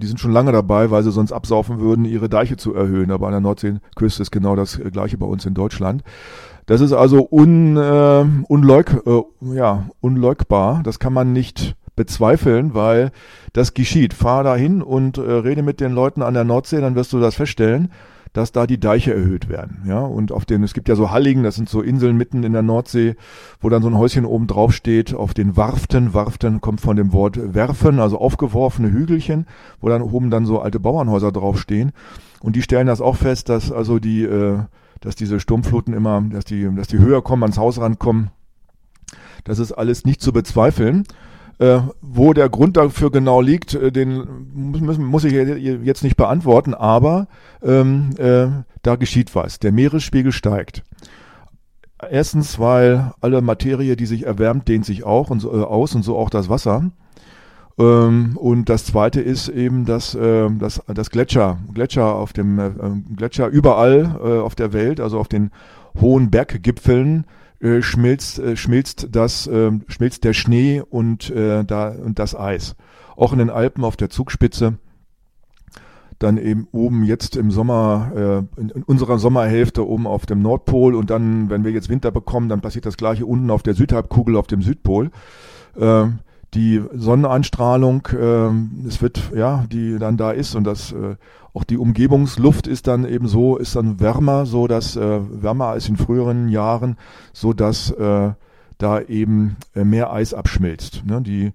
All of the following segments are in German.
die sind schon lange dabei, weil sie sonst absaufen würden, ihre Deiche zu erhöhen. Aber an der Nordseeküste ist genau das Gleiche bei uns in Deutschland. Das ist also unleugbar. Das kann man nicht bezweifeln, weil das geschieht. Fahr da hin und rede mit den Leuten an der Nordsee, dann wirst du das feststellen, dass da die Deiche erhöht werden. Ja, und es gibt ja so Halligen, das sind so Inseln mitten in der Nordsee, wo dann so ein Häuschen oben drauf steht, auf den Warften. Warften kommt von dem Wort werfen, also aufgeworfene Hügelchen, wo dann oben dann so alte Bauernhäuser draufstehen. Und die stellen das auch fest, dass also dass diese Sturmfluten immer, dass die höher kommen, ans Haus rankommen. Das ist alles nicht zu bezweifeln. Wo der Grund dafür genau liegt, den muss ich jetzt nicht beantworten, aber da geschieht was. Der Meeresspiegel steigt. Erstens, weil alle Materie, die sich erwärmt, dehnt sich auch und aus und so auch das Wasser. Und das Zweite ist eben, dass Gletscher auf dem Gletscher überall auf der Welt, also auf den hohen Berggipfeln, schmilzt der Schnee und das Eis. Auch in den Alpen auf der Zugspitze, dann eben oben jetzt im Sommer, in unserer Sommerhälfte oben auf dem Nordpol und dann, wenn wir jetzt Winter bekommen, dann passiert das Gleiche unten auf der Südhalbkugel auf dem Südpol. Die Sonneneinstrahlung, die dann da ist und auch die Umgebungsluft ist dann eben so, ist dann wärmer, so dass wärmer als in früheren Jahren, so dass da eben mehr Eis abschmilzt. Ne?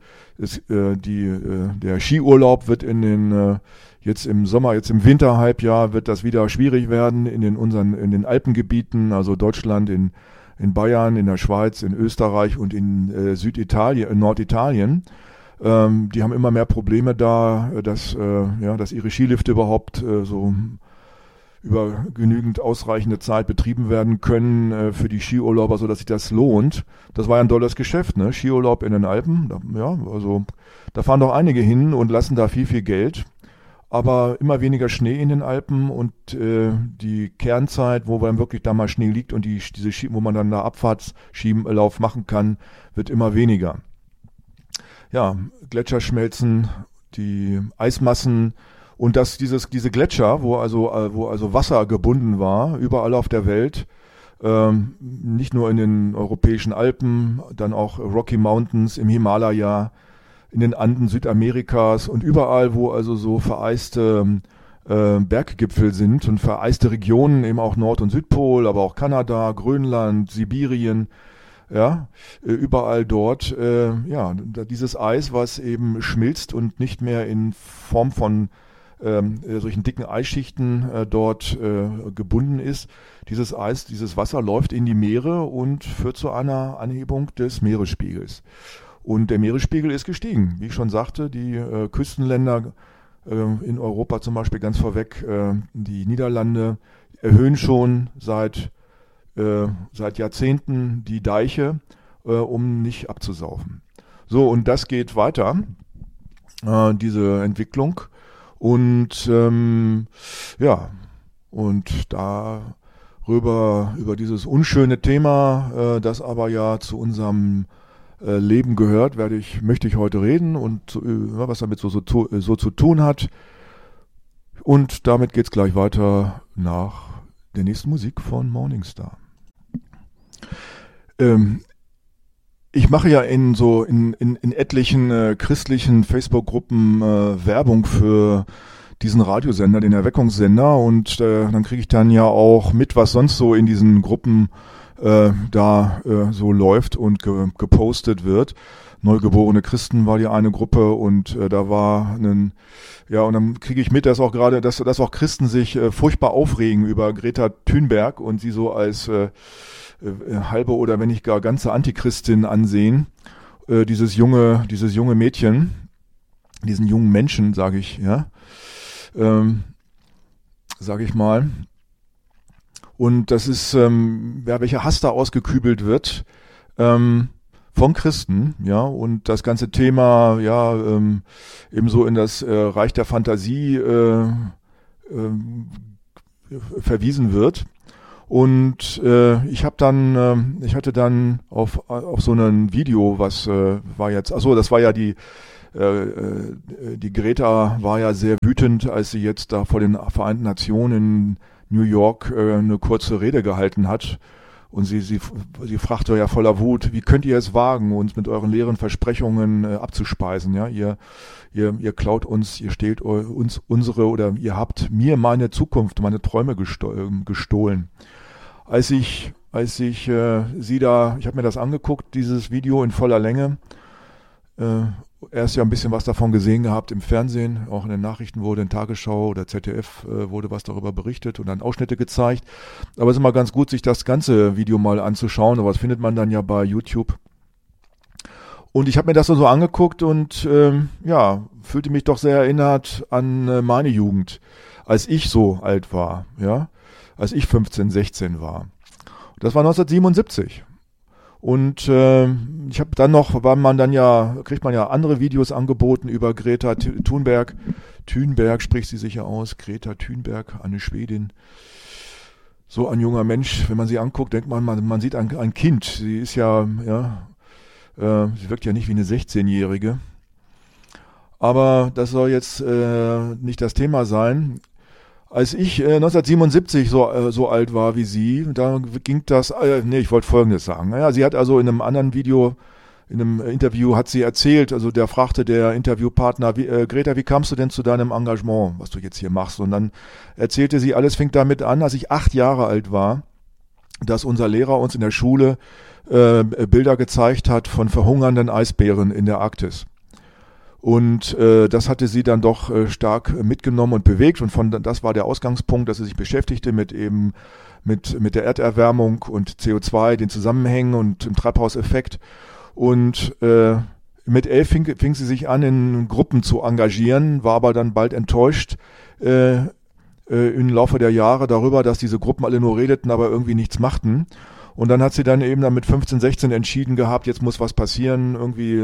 Der Skiurlaub wird jetzt im Sommer, jetzt im Winterhalbjahr wird das wieder schwierig werden in den Alpengebieten, also Deutschland, in Bayern, in der Schweiz, in Österreich und in Süditalien, in Norditalien. Die haben immer mehr Probleme da, dass ihre Skilifte überhaupt so über genügend ausreichende Zeit betrieben werden können für die Skiurlauber, so dass sich das lohnt. Das war ja ein dolles Geschäft, ne? Skiurlaub in den Alpen, da fahren doch einige hin und lassen da viel, viel Geld. Aber immer weniger Schnee in den Alpen und die Kernzeit, wo dann wirklich da mal Schnee liegt und wo man dann da Abfahrtsskilauf machen kann, wird immer weniger. Ja, Gletscher schmelzen, die Eismassen und diese Gletscher, wo also Wasser gebunden war, überall auf der Welt, nicht nur in den europäischen Alpen, dann auch Rocky Mountains im Himalaya, in den Anden Südamerikas und überall, wo also so vereiste Berggipfel sind und vereiste Regionen, eben auch Nord- und Südpol, aber auch Kanada, Grönland, Sibirien, ja, überall dort, dieses Eis, was eben schmilzt und nicht mehr in Form von solchen dicken Eisschichten dort gebunden ist. Dieses Eis, dieses Wasser läuft in die Meere und führt zu einer Anhebung des Meeresspiegels. Und der Meeresspiegel ist gestiegen. Wie ich schon sagte, die Küstenländer in Europa zum Beispiel ganz vorweg, die Niederlande erhöhen schon seit Jahrzehnten die Deiche, um nicht abzusaufen. So, und das geht weiter, diese Entwicklung. Und über dieses unschöne Thema, das aber ja zu unserem Leben gehört, möchte ich heute reden und was damit so zu tun hat. Und damit geht's gleich weiter nach der nächsten Musik von Morningstar. Ich mache ja in etlichen christlichen Facebook-Gruppen Werbung für diesen Radiosender, den Erweckungssender, und dann kriege ich dann ja auch mit, was sonst so in diesen Gruppen so läuft und gepostet wird. Neugeborene Christen war die eine Gruppe und da war und dann kriege ich mit, dass auch Christen sich furchtbar aufregen über Greta Thunberg und sie so als halbe oder wenn nicht gar ganze Antichristin ansehen. Dieses junge Mädchen, diesen jungen Menschen, sage ich mal. Und das ist, welcher Hass da ausgekübelt wird von Christen, ja, und das ganze Thema, ebenso in das Reich der Fantasie verwiesen wird. Und ich hatte dann auf so einem Video, das war ja die Greta war ja sehr wütend, als sie jetzt da vor den Vereinten Nationen in New York eine kurze Rede gehalten hat. Und sie fragte ja voller Wut, wie könnt ihr es wagen, uns mit euren leeren Versprechungen abzuspeisen? Ja, ihr klaut uns, ihr stehlt uns unsere oder ihr habt mir meine Zukunft, meine Träume gestohlen. Als ich sie da, ich habe mir das angeguckt, dieses Video in voller Länge. Erst ja ein bisschen was davon gesehen gehabt im Fernsehen, auch in den Nachrichten wurde in Tagesschau oder ZDF wurde was darüber berichtet und dann Ausschnitte gezeigt. Aber es ist immer ganz gut, sich das ganze Video mal anzuschauen, aber das findet man dann ja bei YouTube. Und ich habe mir das so angeguckt und fühlte mich doch sehr erinnert an meine Jugend, als ich so alt war, ja, als ich 15, 16 war. Das war 1977. Und ich habe dann noch, kriegt man ja andere Videos angeboten über Greta Thunberg. Thunberg spricht sie sicher aus, Greta Thunberg, eine Schwedin. So ein junger Mensch, wenn man sie anguckt, denkt man sieht ein Kind. Sie ist sie wirkt ja nicht wie eine 16-Jährige. Aber das soll jetzt nicht das Thema sein. Als ich 1977 so alt war wie sie, da ging das, ich wollte Folgendes sagen. Naja, sie hat also in einem anderen Video, in einem Interview hat sie erzählt, also der fragte der Interviewpartner, Greta, wie kamst du denn zu deinem Engagement, was du jetzt hier machst? Und dann erzählte sie, alles fing damit an, als ich 8 Jahre alt war, dass unser Lehrer uns in der Schule Bilder gezeigt hat von verhungernden Eisbären in der Arktis. Und das hatte sie dann doch stark mitgenommen und bewegt und das war der Ausgangspunkt, dass sie sich beschäftigte mit der Erderwärmung und CO2, den Zusammenhängen und dem Treibhauseffekt. Und mit 11 fing sie sich an, in Gruppen zu engagieren, war aber dann bald enttäuscht im Laufe der Jahre darüber, dass diese Gruppen alle nur redeten, aber irgendwie nichts machten. Und dann hat sie dann eben mit 15, 16 entschieden gehabt, jetzt muss was passieren, irgendwie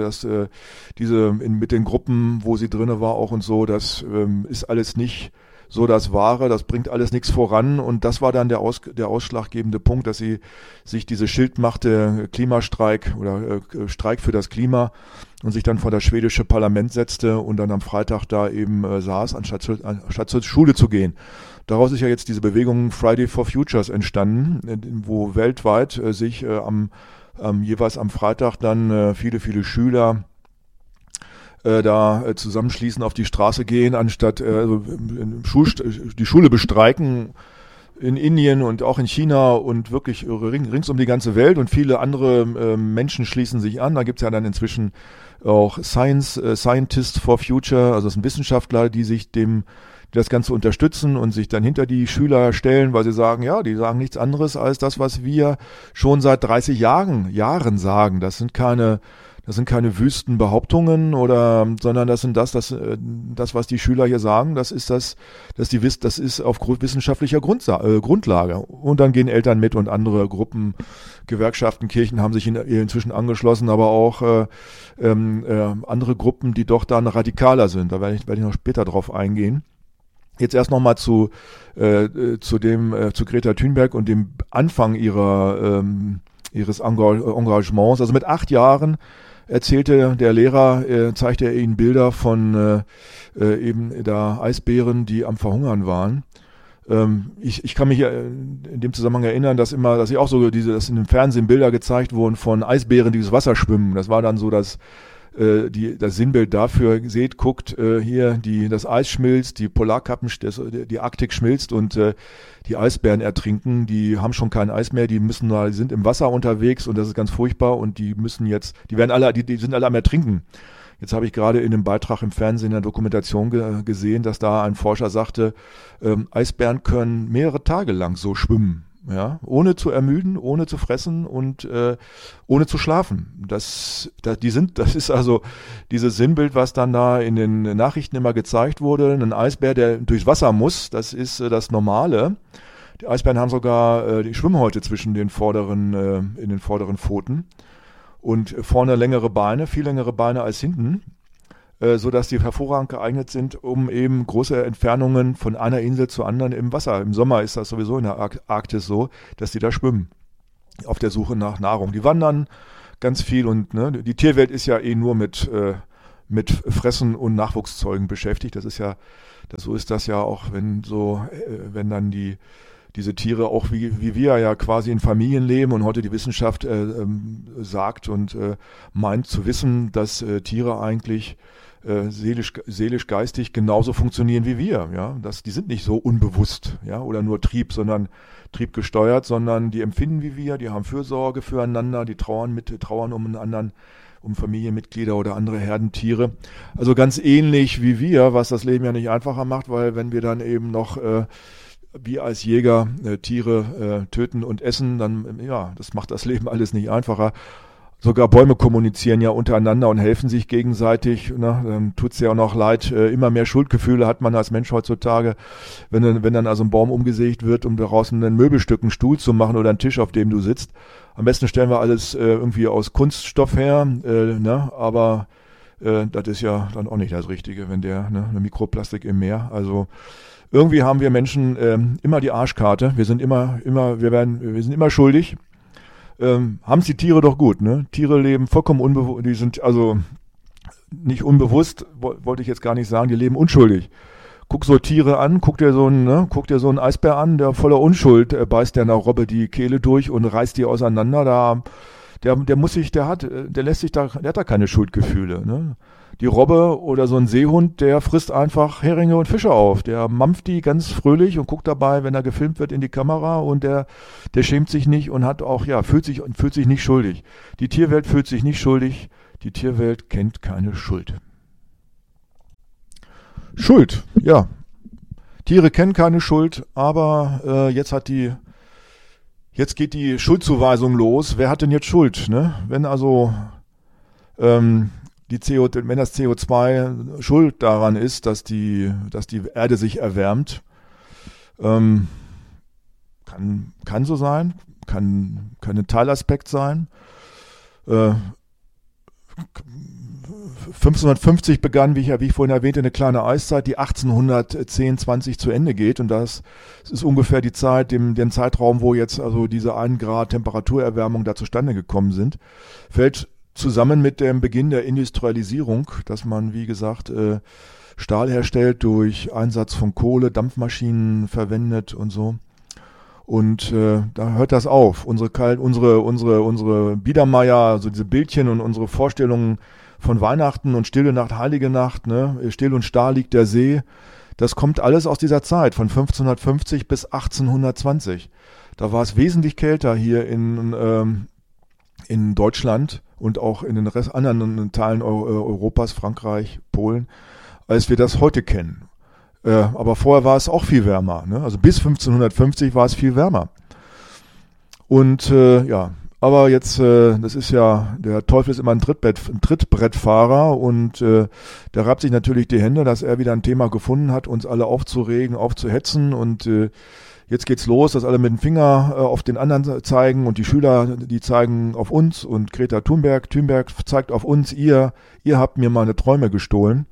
mit den Gruppen, wo sie drinne war auch und so, das ist alles nicht so das Wahre, das bringt alles nichts voran und das war dann der ausschlaggebende Punkt, dass sie sich diese Schild machte, Klimastreik oder Streik für das Klima und sich dann vor das schwedische Parlament setzte und dann am Freitag da eben saß, anstatt zur Schule zu gehen. Daraus ist ja jetzt diese Bewegung Friday for Futures entstanden, wo weltweit sich jeweils am Freitag dann viele Schüler zusammenschließen, auf die Straße gehen, anstatt die Schule bestreiken in Indien und auch in China und wirklich rings um die ganze Welt und viele andere Menschen schließen sich an. Da gibt's ja dann inzwischen auch Scientists for Future, also das sind Wissenschaftler, die das Ganze unterstützen und sich dann hinter die Schüler stellen, weil sie sagen, ja, die sagen nichts anderes als das, was wir schon seit 30 Jahren sagen. Das sind keine wüsten Behauptungen sondern das sind das, was die Schüler hier sagen, das ist auf wissenschaftlicher Grundlage. Und dann gehen Eltern mit und andere Gruppen, Gewerkschaften, Kirchen haben sich inzwischen angeschlossen, aber auch andere Gruppen, die doch dann radikaler sind. Da werde ich noch später drauf eingehen. Jetzt erst nochmal zu Greta Thunberg und dem Anfang ihres Engagements. Also mit 8 Jahren erzählte der Lehrer, zeigte er ihnen Bilder von eben da Eisbären, die am Verhungern waren. Ich kann mich in dem Zusammenhang erinnern, dass ich auch so dass in dem Fernsehen Bilder gezeigt wurden von Eisbären, die durchs Wasser schwimmen. Das war dann so das Sinnbild dafür, guckt, hier das Eis schmilzt, die Polarkappen, die Arktik schmilzt und die Eisbären ertrinken, die haben schon kein Eis mehr, die sind im Wasser unterwegs und das ist ganz furchtbar und die sind alle am Ertrinken. Jetzt habe ich gerade in einem Beitrag im Fernsehen in der Dokumentation gesehen, dass da ein Forscher sagte, Eisbären können mehrere Tage lang so schwimmen. Ja, ohne zu ermüden, ohne zu fressen und ohne zu schlafen. Das ist also dieses Sinnbild, was dann da in den Nachrichten immer gezeigt wurde. Ein Eisbär, der durchs Wasser muss, das ist das Normale. Die Eisbären haben sogar die Schwimmhäute in den vorderen Pfoten und vorne viel längere Beine als hinten, so dass die hervorragend geeignet sind, um eben große Entfernungen von einer Insel zur anderen im Wasser. Im Sommer ist das sowieso in der Arktis so, dass die da schwimmen, auf der Suche nach Nahrung. Die wandern ganz viel und die Tierwelt ist ja nur mit mit Fressen und Nachwuchszeugen beschäftigt. So ist das ja auch, wenn dann diese Tiere auch wie wir ja quasi in Familien leben und heute die Wissenschaft sagt und meint zu wissen, dass Tiere eigentlich seelisch, geistig genauso funktionieren wie wir. Ja? Die sind nicht so unbewusst, ja, oder nur triebgesteuert, sondern die empfinden wie wir, die haben Fürsorge füreinander, die trauern um einen anderen, um Familienmitglieder oder andere Herdentiere. Also ganz ähnlich wie wir, was das Leben ja nicht einfacher macht, weil wenn wir dann eben noch wie als Jäger Tiere töten und essen, dann das macht das Leben alles nicht einfacher. Sogar Bäume kommunizieren ja untereinander und helfen sich gegenseitig. Ne? Dann tut's ja auch noch leid. Immer mehr Schuldgefühle hat man als Mensch heutzutage, wenn dann also ein Baum umgesägt wird, um daraus ein Möbelstück, einen Stuhl zu machen oder einen Tisch, auf dem du sitzt. Am besten stellen wir alles irgendwie aus Kunststoff her, ne? Aber das ist ja dann auch nicht das Richtige, wenn eine Mikroplastik im Meer. Also irgendwie haben wir Menschen immer die Arschkarte. Wir sind immer schuldig. Haben es die Tiere doch gut, ne? Tiere leben vollkommen unbewusst, die sind also nicht unbewusst, wollte ich jetzt gar nicht sagen, die leben unschuldig. Guck so Tiere an, guck dir so einen Eisbär an, der voller Unschuld beißt der einer Robbe die Kehle durch und reißt die auseinander. Der hat da keine Schuldgefühle, ne? Die Robbe oder so ein Seehund, der frisst einfach Heringe und Fische auf. Der mampft die ganz fröhlich und guckt dabei, wenn er gefilmt wird, in die Kamera und der schämt sich nicht und hat auch, fühlt sich nicht schuldig. Die Tierwelt fühlt sich nicht schuldig. Die Tierwelt kennt keine Schuld. Schuld, ja. Tiere kennen keine Schuld, aber jetzt geht die Schuldzuweisung los. Wer hat denn jetzt Schuld, ne? Wenn also, wenn das CO2 schuld daran ist, dass die Erde sich erwärmt, kann so sein, kann ein Teilaspekt sein. 1550 begann, wie ich vorhin erwähnte, eine kleine Eiszeit, die 1810-20 zu Ende geht. Und das ist ungefähr die Zeit, den Zeitraum, wo jetzt also diese 1 Grad Temperaturerwärmung da zustande gekommen sind. Fällt zusammen mit dem Beginn der Industrialisierung, dass man, wie gesagt, Stahl herstellt durch Einsatz von Kohle, Dampfmaschinen verwendet und so. Und da hört das auf. Unsere Biedermeier, also diese Bildchen und unsere Vorstellungen von Weihnachten und Stille Nacht, Heilige Nacht, ne, still und starr liegt der See, das kommt alles aus dieser Zeit, von 1550 bis 1820. Da war es wesentlich kälter hier in Deutschland und auch in den anderen Teilen Europas, Frankreich, Polen, als wir das heute kennen. Aber vorher war es auch viel wärmer, ne? Also bis 1550 war es viel wärmer. Und aber jetzt, das ist ja, der Teufel ist immer ein Trittbrettfahrer und der reibt sich natürlich die Hände, dass er wieder ein Thema gefunden hat, uns alle aufzuregen, aufzuhetzen und jetzt geht's los, dass alle mit dem Finger auf den anderen zeigen und die Schüler, die zeigen auf uns und Greta Thunberg zeigt auf uns, ihr habt mir meine Träume gestohlen.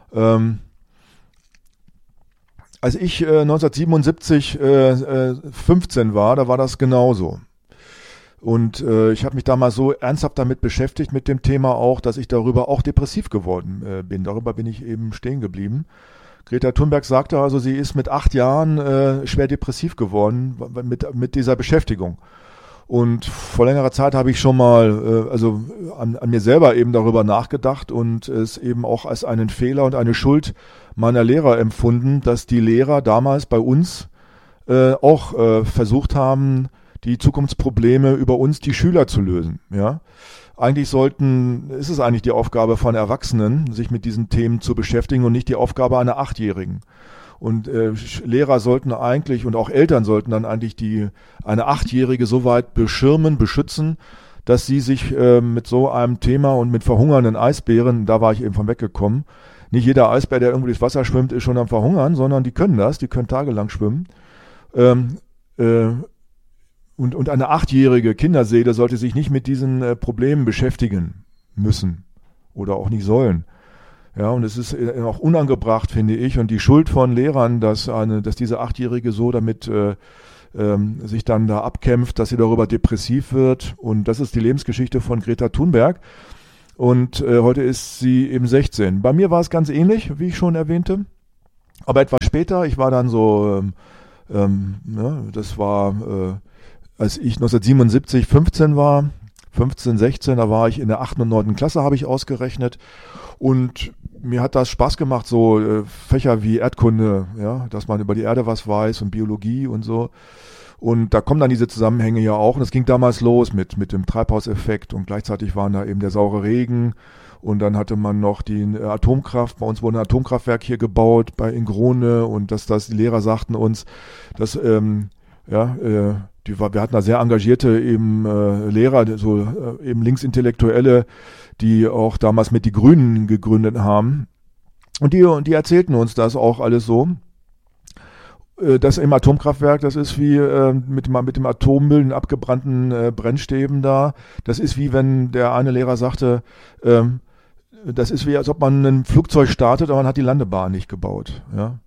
Als ich 1977 15 war, da war das genauso. Und ich habe mich damals so ernsthaft damit beschäftigt mit dem Thema auch, dass ich darüber auch depressiv geworden bin. Darüber bin ich eben stehen geblieben. Greta Thunberg sagte also, sie ist mit 8 Jahren schwer depressiv geworden mit dieser Beschäftigung. Und vor längerer Zeit habe ich schon mal an mir selber eben darüber nachgedacht und es eben auch als einen Fehler und eine Schuld meiner Lehrer empfunden, dass die Lehrer damals bei uns auch versucht haben, die Zukunftsprobleme über uns, die Schüler, zu lösen. Ja? Ist es eigentlich die Aufgabe von Erwachsenen, sich mit diesen Themen zu beschäftigen und nicht die Aufgabe einer 8-Jährigen. Und Lehrer sollten eigentlich und auch Eltern sollten dann eigentlich eine 8-Jährige so weit beschützen, dass sie sich mit so einem Thema und mit verhungernden Eisbären, da war ich eben von weggekommen, nicht jeder Eisbär, der irgendwo durchs Wasser schwimmt, ist schon am Verhungern, sondern die können tagelang schwimmen. Und eine 8-jährige Kinderseele sollte sich nicht mit diesen Problemen beschäftigen müssen oder auch nicht sollen. Ja, und es ist auch unangebracht, finde ich, und die Schuld von Lehrern, dass diese 8-Jährige so damit sich dann da abkämpft, dass sie darüber depressiv wird. Und das ist die Lebensgeschichte von Greta Thunberg. Und heute ist sie eben 16. Bei mir war es ganz ähnlich, wie ich schon erwähnte. Aber etwas später, ich war dann so, das war, als ich 1977 15 war, 15, 16, da war ich in der 8. und 9. Klasse, habe ich ausgerechnet. Und mir hat das Spaß gemacht, so Fächer wie Erdkunde, ja, dass man über die Erde was weiß und Biologie und so. Und da kommen dann diese Zusammenhänge ja auch. Und es ging damals los mit dem Treibhauseffekt und gleichzeitig waren da eben der saure Regen. Und dann hatte man noch die Atomkraft. Bei uns wurde ein Atomkraftwerk hier gebaut in Grone und die Lehrer sagten uns, dass wir hatten da sehr engagierte eben Lehrer, so eben Linksintellektuelle, die auch damals mit die Grünen gegründet haben. Und die erzählten uns das auch alles so. Das im Atomkraftwerk, das ist wie mit dem Atommüll, den abgebrannten Brennstäben da. Das ist wie wenn der eine Lehrer sagte, das ist wie, als ob man ein Flugzeug startet, aber man hat die Landebahn nicht gebaut. Ja?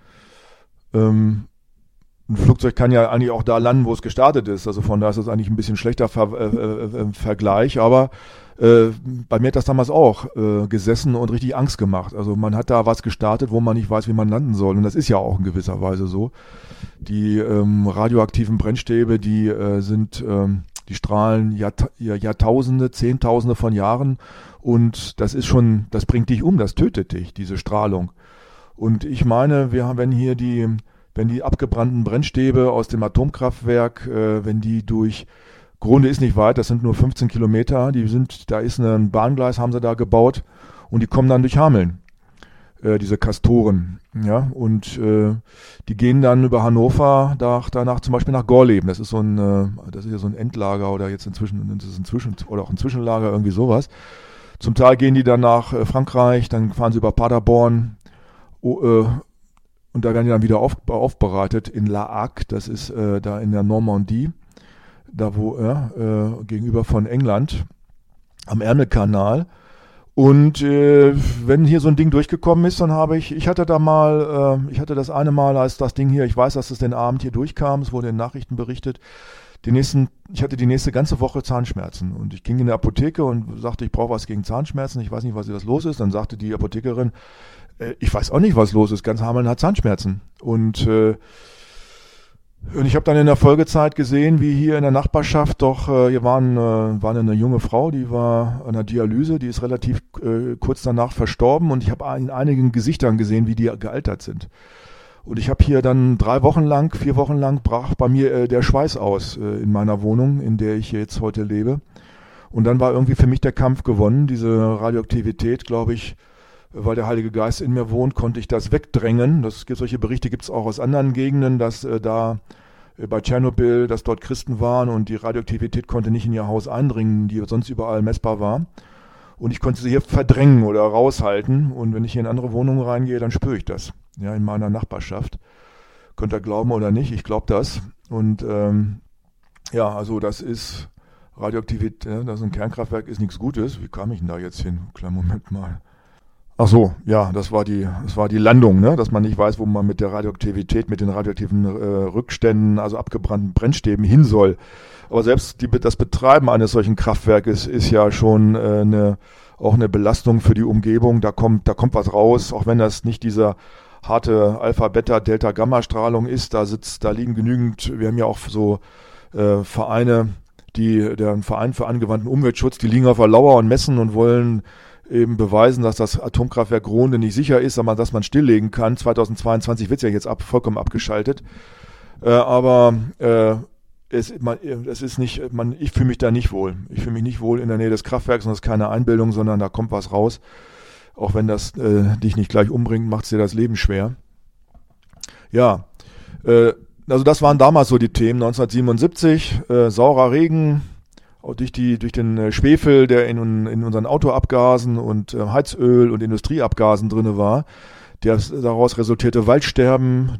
Ein Flugzeug kann ja eigentlich auch da landen, wo es gestartet ist. Also von daher ist das eigentlich ein bisschen schlechter Vergleich. Aber bei mir hat das damals auch gesessen und richtig Angst gemacht. Also man hat da was gestartet, wo man nicht weiß, wie man landen soll. Und das ist ja auch in gewisser Weise so. Die radioaktiven Brennstäbe, die strahlen Jahrtausende, Zehntausende von Jahren. Und das bringt dich um, das tötet dich, diese Strahlung. Und ich meine, wenn die abgebrannten Brennstäbe aus dem Atomkraftwerk, wenn die durch Grunde ist nicht weit, das sind nur 15 Kilometer, da ist ein Bahngleis, haben sie da gebaut und die kommen dann durch Hameln, diese Castoren, ja, und die gehen dann über Hannover danach zum Beispiel nach Gorleben, das ist ja so ein Endlager oder jetzt inzwischen oder auch ein Zwischenlager, irgendwie sowas. Zum Teil gehen die dann nach Frankreich, dann fahren sie über Paderborn, und da werden die dann wieder aufbereitet in La Hague, das ist da in der Normandie, da gegenüber von England, am Ärmelkanal. Und wenn hier so ein Ding durchgekommen ist, dann ich hatte das eine Mal, als das Ding hier, ich weiß, dass es den Abend hier durchkam, es wurde in Nachrichten berichtet, ich hatte die nächste ganze Woche Zahnschmerzen und ich ging in die Apotheke und sagte, ich brauche was gegen Zahnschmerzen, ich weiß nicht, was los ist. Dann sagte die Apothekerin, ich weiß auch nicht, was los ist, ganz Hameln hat Zahnschmerzen. Und ich habe dann in der Folgezeit gesehen, wie hier in der Nachbarschaft hier war eine junge Frau, die war an der Dialyse, die ist relativ kurz danach verstorben und ich habe in einigen Gesichtern gesehen, wie die gealtert sind. Und ich habe hier dann 4 Wochen lang brach bei mir der Schweiß aus in meiner Wohnung, in der ich jetzt heute lebe. Und dann war irgendwie für mich der Kampf gewonnen. Diese Radioaktivität, glaube ich, weil der Heilige Geist in mir wohnt, konnte ich das wegdrängen. Solche Berichte gibt es auch aus anderen Gegenden, dass bei Tschernobyl, dass dort Christen waren und die Radioaktivität konnte nicht in ihr Haus eindringen, die sonst überall messbar war. Und ich konnte sie hier verdrängen oder raushalten. Und wenn ich hier in andere Wohnungen reingehe, dann spüre ich das. Ja, in meiner Nachbarschaft. Könnt ihr glauben oder nicht, ich glaube das. Und also das ist Radioaktivität, das ist ein Kernkraftwerk, ist nichts Gutes. Wie kam ich denn da jetzt hin? Kleinen Moment mal. Ach so, ja, das war die Landung, ne? Dass man nicht weiß, wo man mit der Radioaktivität, mit den radioaktiven Rückständen, also abgebrannten Brennstäben hin soll. Aber selbst das Betreiben eines solchen Kraftwerkes ist ja schon auch eine Belastung für die Umgebung. Da kommt was raus, auch wenn das nicht dieser harte Alpha, Beta, Delta, Gamma-Strahlung ist. Da liegen genügend, wir haben ja auch so Vereine, der Verein für angewandten Umweltschutz, die liegen auf der Lauer und messen und wollen eben beweisen, dass das Atomkraftwerk Gronde nicht sicher ist, aber dass man stilllegen kann. 2022 wird es ja jetzt vollkommen abgeschaltet. Ich fühle mich da nicht wohl. Ich fühle mich nicht wohl in der Nähe des Kraftwerks und das ist keine Einbildung, sondern da kommt was raus. Auch wenn das dich nicht gleich umbringt, macht es dir das Leben schwer. Ja, also das waren damals so die Themen. 1977, saurer Regen, durch den Schwefel, der in unseren Autoabgasen und Heizöl und Industrieabgasen drinne war. Daraus resultierte Waldsterben,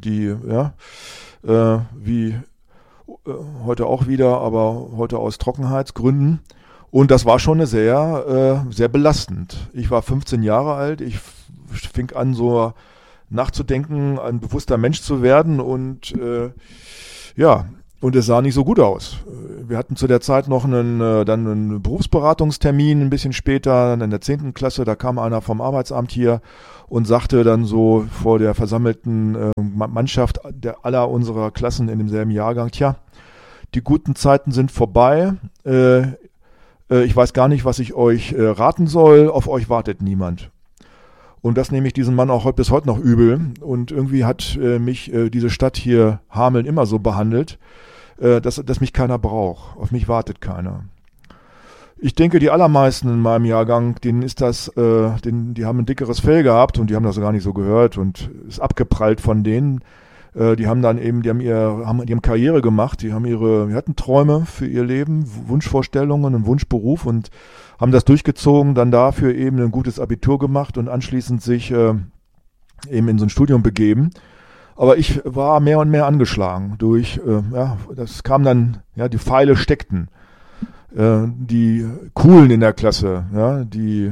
wie heute auch wieder, aber heute aus Trockenheitsgründen. Und das war schon sehr belastend. Ich war 15 Jahre alt, ich fing an so nachzudenken, ein bewusster Mensch zu werden und Und es sah nicht so gut aus. Wir hatten zu der Zeit noch dann einen Berufsberatungstermin ein bisschen später, in der 10. Klasse, da kam einer vom Arbeitsamt hier und sagte dann so vor der versammelten Mannschaft aller unserer Klassen in demselben Jahrgang, tja, die guten Zeiten sind vorbei, ich weiß gar nicht, was ich euch raten soll, auf euch wartet niemand. Und das nehme ich diesem Mann auch bis heute noch übel. Und irgendwie hat mich diese Stadt hier Hameln immer so behandelt, dass mich keiner braucht. Auf mich wartet keiner. Ich denke, die allermeisten in meinem Jahrgang, denen ist das, die haben ein dickeres Fell gehabt und die haben das gar nicht so gehört und ist abgeprallt von denen. Die haben dann eben, die haben Karriere gemacht, die hatten Träume für ihr Leben, Wunschvorstellungen, einen Wunschberuf und haben das durchgezogen, dann dafür eben ein gutes Abitur gemacht und anschließend sich eben in so ein Studium begeben. Aber ich war mehr und mehr angeschlagen durch, das kam dann, die Pfeile steckten. Die Coolen in der Klasse, die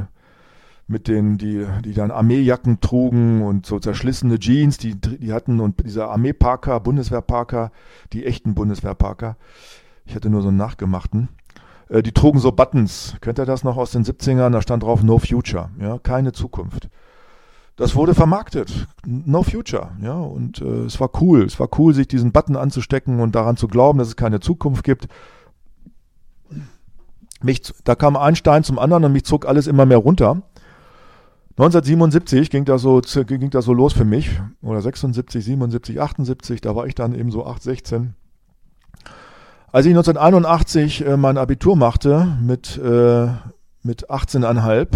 dann Armeejacken trugen und so zerschlissene Jeans, die hatten und dieser Armeeparker, Bundeswehrparker, die echten Bundeswehrparker, ich hatte nur so einen nachgemachten, die trugen so Buttons, kennt ihr das noch aus den 70ern, da stand drauf No Future, keine Zukunft. Das wurde vermarktet, No Future, und es war cool, sich diesen Button anzustecken und daran zu glauben, dass es keine Zukunft gibt. Da kam ein Stein zum anderen und mich zog alles immer mehr runter. 1977 ging das so los für mich, oder 76, 77, 78, da war ich dann eben so 16. Als ich 1981 mein Abitur machte mit 18,5,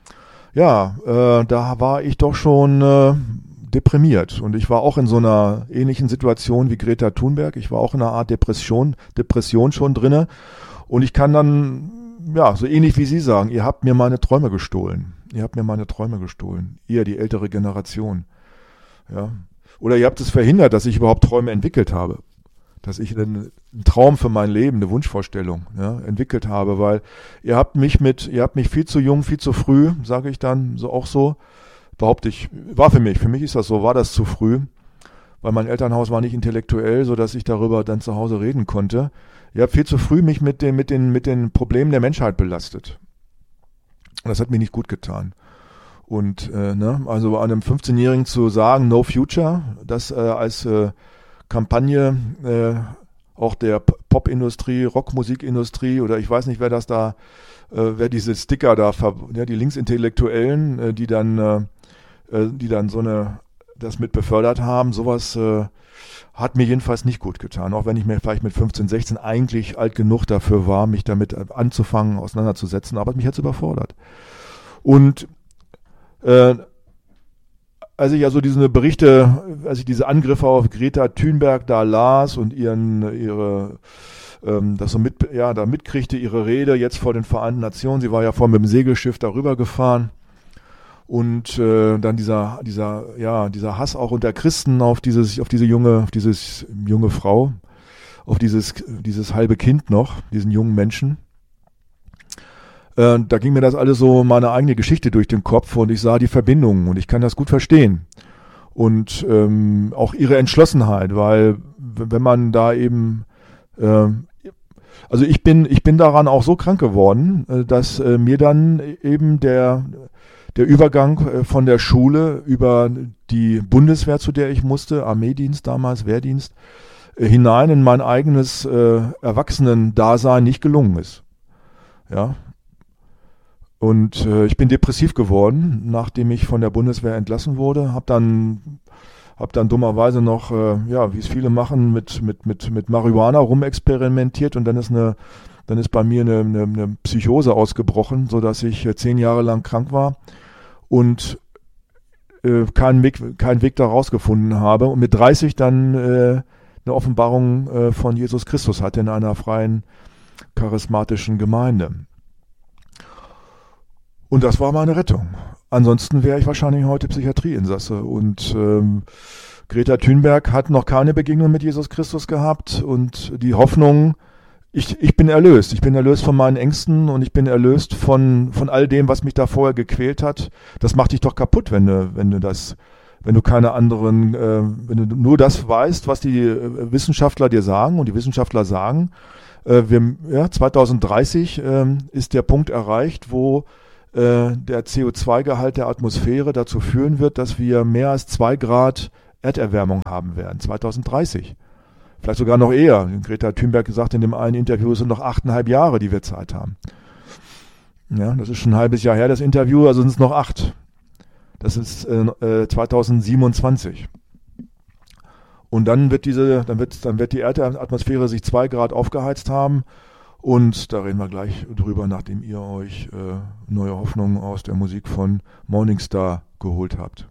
da war ich doch schon deprimiert und ich war auch in so einer ähnlichen Situation wie Greta Thunberg. Ich war auch in einer Art Depression schon drinne und ich kann dann, so ähnlich wie Sie sagen, ihr habt mir meine Träume gestohlen. Ihr, die ältere Generation. Ja. Oder ihr habt es verhindert, dass ich überhaupt Träume entwickelt habe. Dass ich einen Traum für mein Leben, eine Wunschvorstellung entwickelt habe, weil ihr habt mich viel zu jung, viel zu früh, sage ich dann so, behaupte ich, für mich ist das so, war das zu früh, weil mein Elternhaus war nicht intellektuell, sodass ich darüber dann zu Hause reden konnte. Ihr habt viel zu früh mich mit den Problemen der Menschheit belastet. Und das hat mir nicht gut getan. Und also einem 15-Jährigen zu sagen, No Future, das als Kampagne auch der Popindustrie, Rockmusikindustrie oder ich weiß nicht, wer diese Sticker da, die Linksintellektuellen, die dann das mit befördert haben, sowas hat mir jedenfalls nicht gut getan, auch wenn ich mir vielleicht mit 15, 16 eigentlich alt genug dafür war, mich damit anzufangen, auseinanderzusetzen, aber mich hat es überfordert. Und als ich also diese Angriffe auf Greta Thunberg da las und da mitkriegte, ihre Rede jetzt vor den Vereinten Nationen, sie war ja vorhin mit dem Segelschiff darüber gefahren und dann dieser Hass auch unter Christen auf diese junge Frau, auf dieses halbe Kind noch, diesen jungen Menschen. Da ging mir das alles so meine eigene Geschichte durch den Kopf und ich sah die Verbindungen und ich kann das gut verstehen. Und auch ihre Entschlossenheit, weil wenn man da eben, also ich bin daran auch so krank geworden, dass mir dann eben der Übergang von der Schule über die Bundeswehr, zu der ich musste, Armeedienst damals, Wehrdienst, hinein in mein eigenes Erwachsenen-Dasein nicht gelungen ist. Ja. Und ich bin depressiv geworden, nachdem ich von der Bundeswehr entlassen wurde. Hab dann dummerweise noch, wie es viele machen, mit Marihuana rumexperimentiert und dann ist bei mir eine Psychose ausgebrochen, sodass ich 10 Jahre lang krank war und keinen Weg da rausgefunden habe und mit 30 dann eine Offenbarung von Jesus Christus hatte in einer freien charismatischen Gemeinde. Und das war meine Rettung. Ansonsten wäre ich wahrscheinlich heute Psychiatrieinsasse. Und Greta Thunberg hat noch keine Begegnung mit Jesus Christus gehabt. Und die Hoffnung, ich bin erlöst. Ich bin erlöst von meinen Ängsten und ich bin erlöst von all dem, was mich da vorher gequält hat. Das macht dich doch kaputt, wenn du wenn du keine anderen, wenn du nur das weißt, was die Wissenschaftler dir sagen und die Wissenschaftler sagen, 2030 ist der Punkt erreicht, wo der CO2-Gehalt der Atmosphäre dazu führen wird, dass wir mehr als 2 Grad Erderwärmung haben werden, 2030. Vielleicht sogar noch eher. Greta Thunberg gesagt in dem einen Interview, es sind noch 8,5 Jahre, die wir Zeit haben. Ja, das ist schon ein halbes Jahr her, das Interview, also sind es noch 8. Das ist 2027. Und dann wird die Erdatmosphäre sich 2 Grad aufgeheizt haben. Und da reden wir gleich drüber, nachdem ihr euch neue Hoffnungen aus der Musik von Morningstar geholt habt.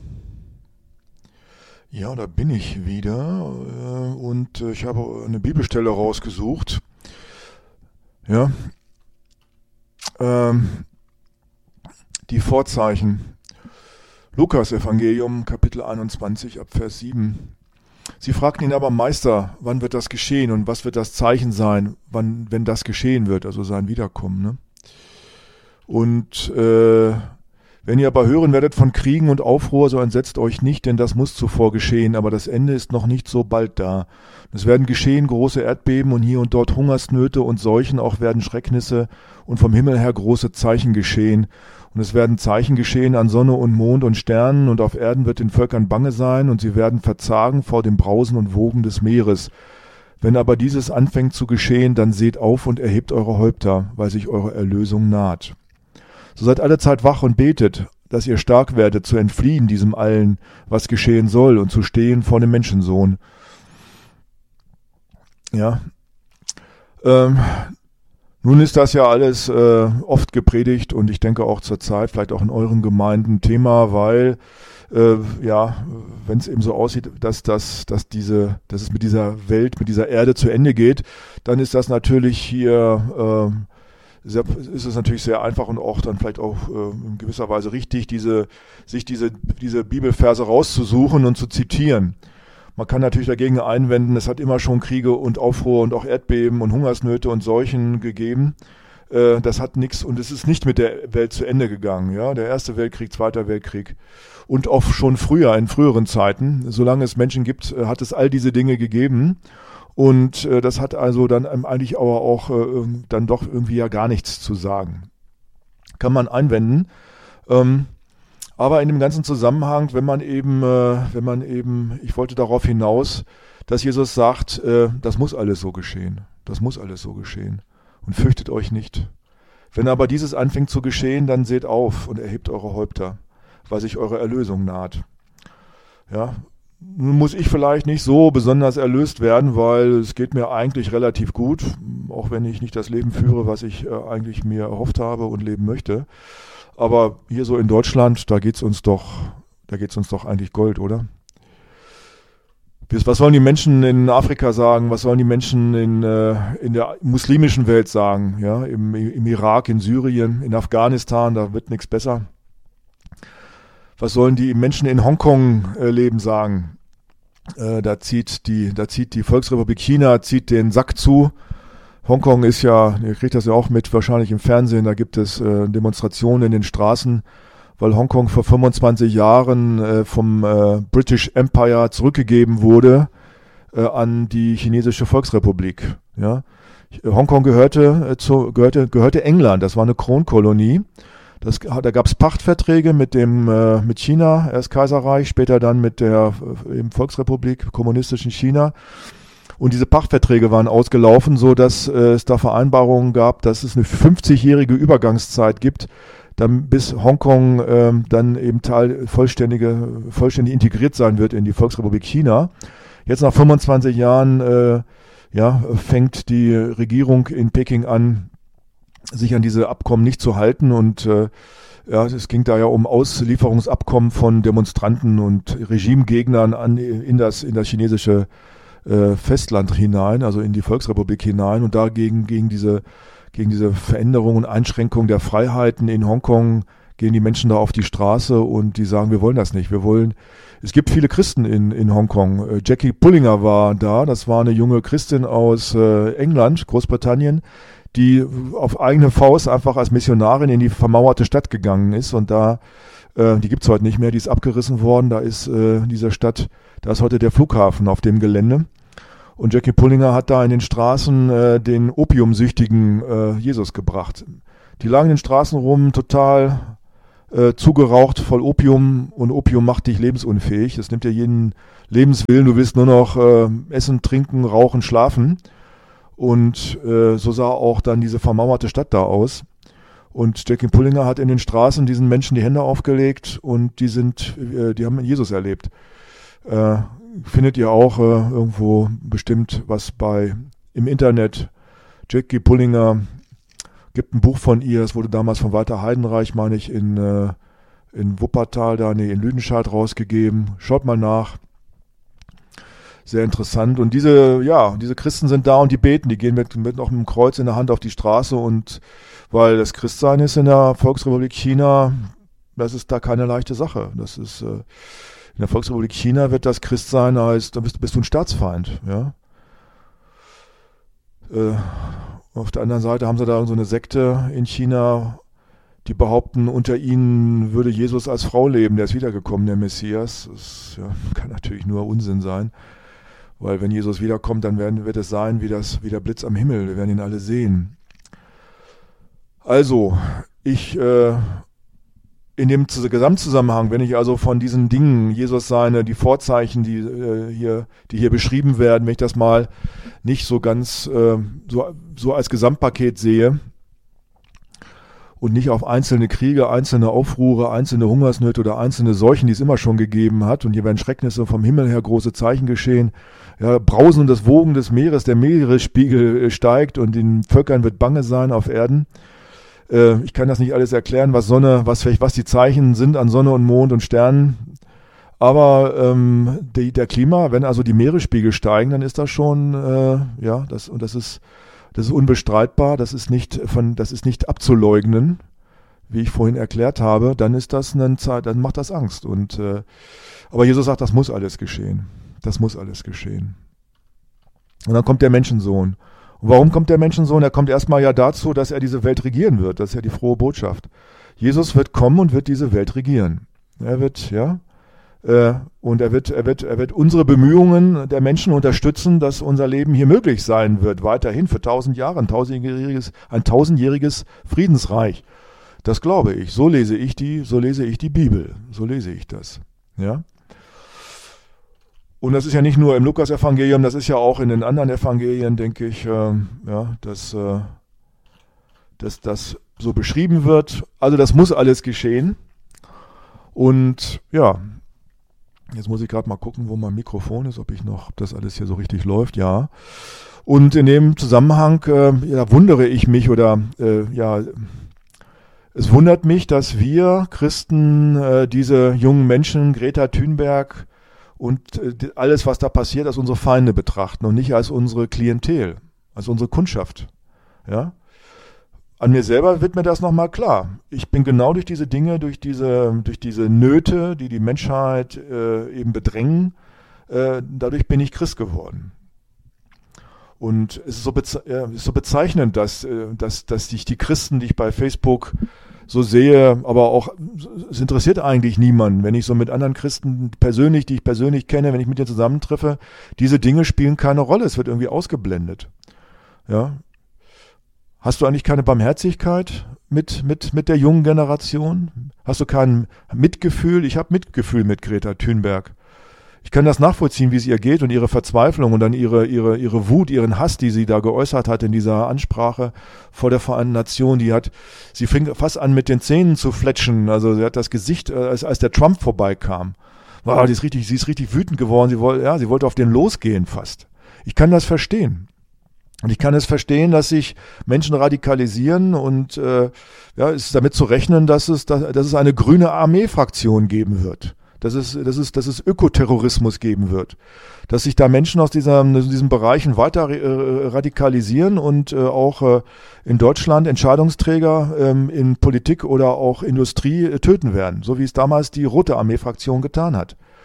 Ja, da bin ich wieder und ich habe eine Bibelstelle rausgesucht. Ja, die Vorzeichen. Lukas Evangelium, Kapitel 21, ab Vers 7. Sie fragten ihn aber, Meister, wann wird das geschehen und was wird das Zeichen sein, wenn das geschehen wird, also sein Wiederkommen. Ne? Und wenn ihr aber hören werdet von Kriegen und Aufruhr, so entsetzt euch nicht, denn das muss zuvor geschehen, aber das Ende ist noch nicht so bald da. Es werden geschehen große Erdbeben und hier und dort Hungersnöte und Seuchen, auch werden Schrecknisse und vom Himmel her große Zeichen geschehen. Und es werden Zeichen geschehen an Sonne und Mond und Sternen, und auf Erden wird den Völkern bange sein, und sie werden verzagen vor dem Brausen und Wogen des Meeres. Wenn aber dieses anfängt zu geschehen, dann seht auf und erhebt eure Häupter, weil sich eure Erlösung naht. So seid alle Zeit wach und betet, dass ihr stark werdet, zu entfliehen diesem allen, was geschehen soll, und zu stehen vor dem Menschensohn. Ja, nun ist das ja alles oft gepredigt und ich denke auch zur Zeit, vielleicht auch in euren Gemeinden Thema, weil wenn es eben so aussieht, dass es mit dieser Welt, mit dieser Erde zu Ende geht, dann ist das natürlich hier ist es natürlich sehr einfach und auch dann vielleicht auch in gewisser Weise richtig, sich diese Bibelverse rauszusuchen und zu zitieren. Man kann natürlich dagegen einwenden, es hat immer schon Kriege und Aufruhr und auch Erdbeben und Hungersnöte und Seuchen gegeben. Das hat nichts, und es ist nicht mit der Welt zu Ende gegangen. Ja? Der Erste Weltkrieg, Zweiter Weltkrieg und auch schon früher, in früheren Zeiten, solange es Menschen gibt, hat es all diese Dinge gegeben. Und das hat also dann eigentlich aber auch dann doch irgendwie ja gar nichts zu sagen. Kann man einwenden. Aber in dem ganzen Zusammenhang, wenn man eben, ich wollte darauf hinaus, dass Jesus sagt, das muss alles so geschehen. Das muss alles so geschehen. Und fürchtet euch nicht. Wenn aber dieses anfängt zu geschehen, dann seht auf und erhebt eure Häupter, weil sich eure Erlösung naht. Ja, nun muss ich vielleicht nicht so besonders erlöst werden, weil es geht mir eigentlich relativ gut, auch wenn ich nicht das Leben führe, was ich eigentlich mir erhofft habe und leben möchte. Aber hier so in Deutschland, da geht's uns doch eigentlich Gold, oder? Was sollen die Menschen in Afrika sagen? Was sollen die Menschen in der muslimischen Welt sagen? Ja, im Irak, in Syrien, in Afghanistan, da wird nichts besser. Was sollen die Menschen in Hongkong leben sagen? Da zieht die Volksrepublik China den Sack zu. Hongkong ist ja, ihr kriegt das ja auch mit, wahrscheinlich im Fernsehen, da gibt es Demonstrationen in den Straßen, weil Hongkong vor 25 Jahren vom British Empire zurückgegeben wurde an die chinesische Volksrepublik. Ja? Hongkong gehörte England, das war eine Kronkolonie. Da gab es Pachtverträge mit China, erst Kaiserreich, später dann mit der Volksrepublik, kommunistischen China. Und diese Pachtverträge waren ausgelaufen, so dass es da Vereinbarungen gab, dass es eine 50-jährige Übergangszeit gibt, dann bis Hongkong dann eben vollständig integriert sein wird in die Volksrepublik China. Jetzt nach 25 Jahren fängt die Regierung in Peking an, sich an diese Abkommen nicht zu halten, und es ging da ja um Auslieferungsabkommen von Demonstranten und Regimegegnern in das chinesische Festland hinein, also in die Volksrepublik hinein, und dagegen gegen diese Veränderung und Einschränkung der Freiheiten in Hongkong gehen die Menschen da auf die Straße und die sagen, wir wollen das nicht, es gibt viele Christen in Hongkong. Jackie Pullinger war da, das war eine junge Christin aus England, Großbritannien, die auf eigene Faust einfach als Missionarin in die vermauerte Stadt gegangen ist und da Die gibt's heute nicht mehr, die ist abgerissen worden. Da ist in dieser Stadt, da ist heute der Flughafen auf dem Gelände. Und Jackie Pullinger hat da in den Straßen den opiumsüchtigen Jesus gebracht. Die lagen in den Straßen rum, total zugeraucht, voll Opium. Und Opium macht dich lebensunfähig. Das nimmt dir jeden Lebenswillen. Du willst nur noch essen, trinken, rauchen, schlafen. Und so sah auch dann diese vermauerte Stadt da aus. Und Jackie Pullinger hat in den Straßen diesen Menschen die Hände aufgelegt und die haben Jesus erlebt. Findet ihr auch irgendwo bestimmt was im Internet. Jackie Pullinger, gibt ein Buch von ihr, es wurde damals von Walter Heidenreich, meine ich, in Wuppertal, in Lüdenscheid rausgegeben. Schaut mal nach. Sehr interessant. Und diese Christen sind da und die beten, die gehen mit noch einem Kreuz in der Hand auf die Straße, und weil das Christsein ist in der Volksrepublik China, das ist da keine leichte Sache. Das ist in der Volksrepublik China wird das Christsein da bist du ein Staatsfeind, ja. Auf der anderen Seite haben sie da so eine Sekte in China, die behaupten, unter ihnen würde Jesus als Frau leben, der ist wiedergekommen, der Messias. Das kann natürlich nur Unsinn sein. Weil wenn Jesus wiederkommt, dann wird es sein wie der Blitz am Himmel. Wir werden ihn alle sehen. Also, in dem Gesamtzusammenhang, wenn ich also von diesen Dingen, Jesus die Vorzeichen, die hier beschrieben werden, wenn ich das mal nicht so ganz so als Gesamtpaket sehe und nicht auf einzelne Kriege, einzelne Aufruhre, einzelne Hungersnöte oder einzelne Seuchen, die es immer schon gegeben hat, und hier werden Schrecknisse vom Himmel her, große Zeichen geschehen, ja, Brausen und das Wogen des Meeres, der Meeresspiegel steigt und den Völkern wird bange sein auf Erden. Ich kann das nicht alles erklären, was die Zeichen sind an Sonne und Mond und Sternen. Aber der Klima, wenn also die Meeresspiegel steigen, dann ist das schon, das ist unbestreitbar, das ist nicht abzuleugnen, wie ich vorhin erklärt habe, dann dann macht das Angst. Aber Jesus sagt, das muss alles geschehen. Das muss alles geschehen. Und dann kommt der Menschensohn. Und warum kommt der Menschensohn? Er kommt erstmal ja dazu, dass er diese Welt regieren wird. Das ist ja die frohe Botschaft. Jesus wird kommen und wird diese Welt regieren. Er wird unsere Bemühungen der Menschen unterstützen, dass unser Leben hier möglich sein wird, weiterhin für 1000 Jahre, ein tausendjähriges Friedensreich. Das glaube ich. So lese ich die Bibel. So lese ich das. Ja. Und das ist ja nicht nur im Lukas-Evangelium, das ist ja auch in den anderen Evangelien, denke ich, dass das so beschrieben wird. Also das muss alles geschehen. Und ja, jetzt muss ich gerade mal gucken, wo mein Mikrofon ist, ob das alles hier so richtig läuft. Ja. Und in dem Zusammenhang wundere ich mich es wundert mich, dass wir Christen diese jungen Menschen, Greta Thunberg, und alles, was da passiert, als unsere Feinde betrachten und nicht als unsere Klientel, als unsere Kundschaft. Ja? An mir selber wird mir das nochmal klar. Ich bin genau durch diese Dinge, durch diese Nöte, die die Menschheit eben bedrängen, dadurch bin ich Christ geworden. Und es ist so bezeichnend, dass ich die Christen, die ich bei Facebook so sehe, aber auch, es interessiert eigentlich niemanden, wenn ich so mit anderen Christen die ich persönlich kenne, wenn ich mit denen zusammentreffe, diese Dinge spielen keine Rolle, es wird irgendwie ausgeblendet. Ja. Hast du eigentlich keine Barmherzigkeit mit der jungen Generation? Hast du kein Mitgefühl? Ich habe Mitgefühl mit Greta Thunberg. Ich kann das nachvollziehen, wie es ihr geht und ihre Verzweiflung und dann ihre Wut, ihren Hass, die sie da geäußert hat in dieser Ansprache vor der Vereinten Nationen. Sie fing fast an, mit den Zähnen zu fletschen. Also sie hat das Gesicht, als der Trump vorbeikam. Sie ist richtig wütend geworden. Sie wollte auf den losgehen fast. Ich kann das verstehen. Und ich kann es verstehen, dass sich Menschen radikalisieren und es ist damit zu rechnen, dass es eine grüne Armeefraktion geben wird. Dass es Ökoterrorismus geben wird. Dass sich da Menschen aus diesen Bereichen weiter radikalisieren und auch in Deutschland Entscheidungsträger in Politik oder auch Industrie töten werden. So wie es damals die Rote Armee-Fraktion getan hat.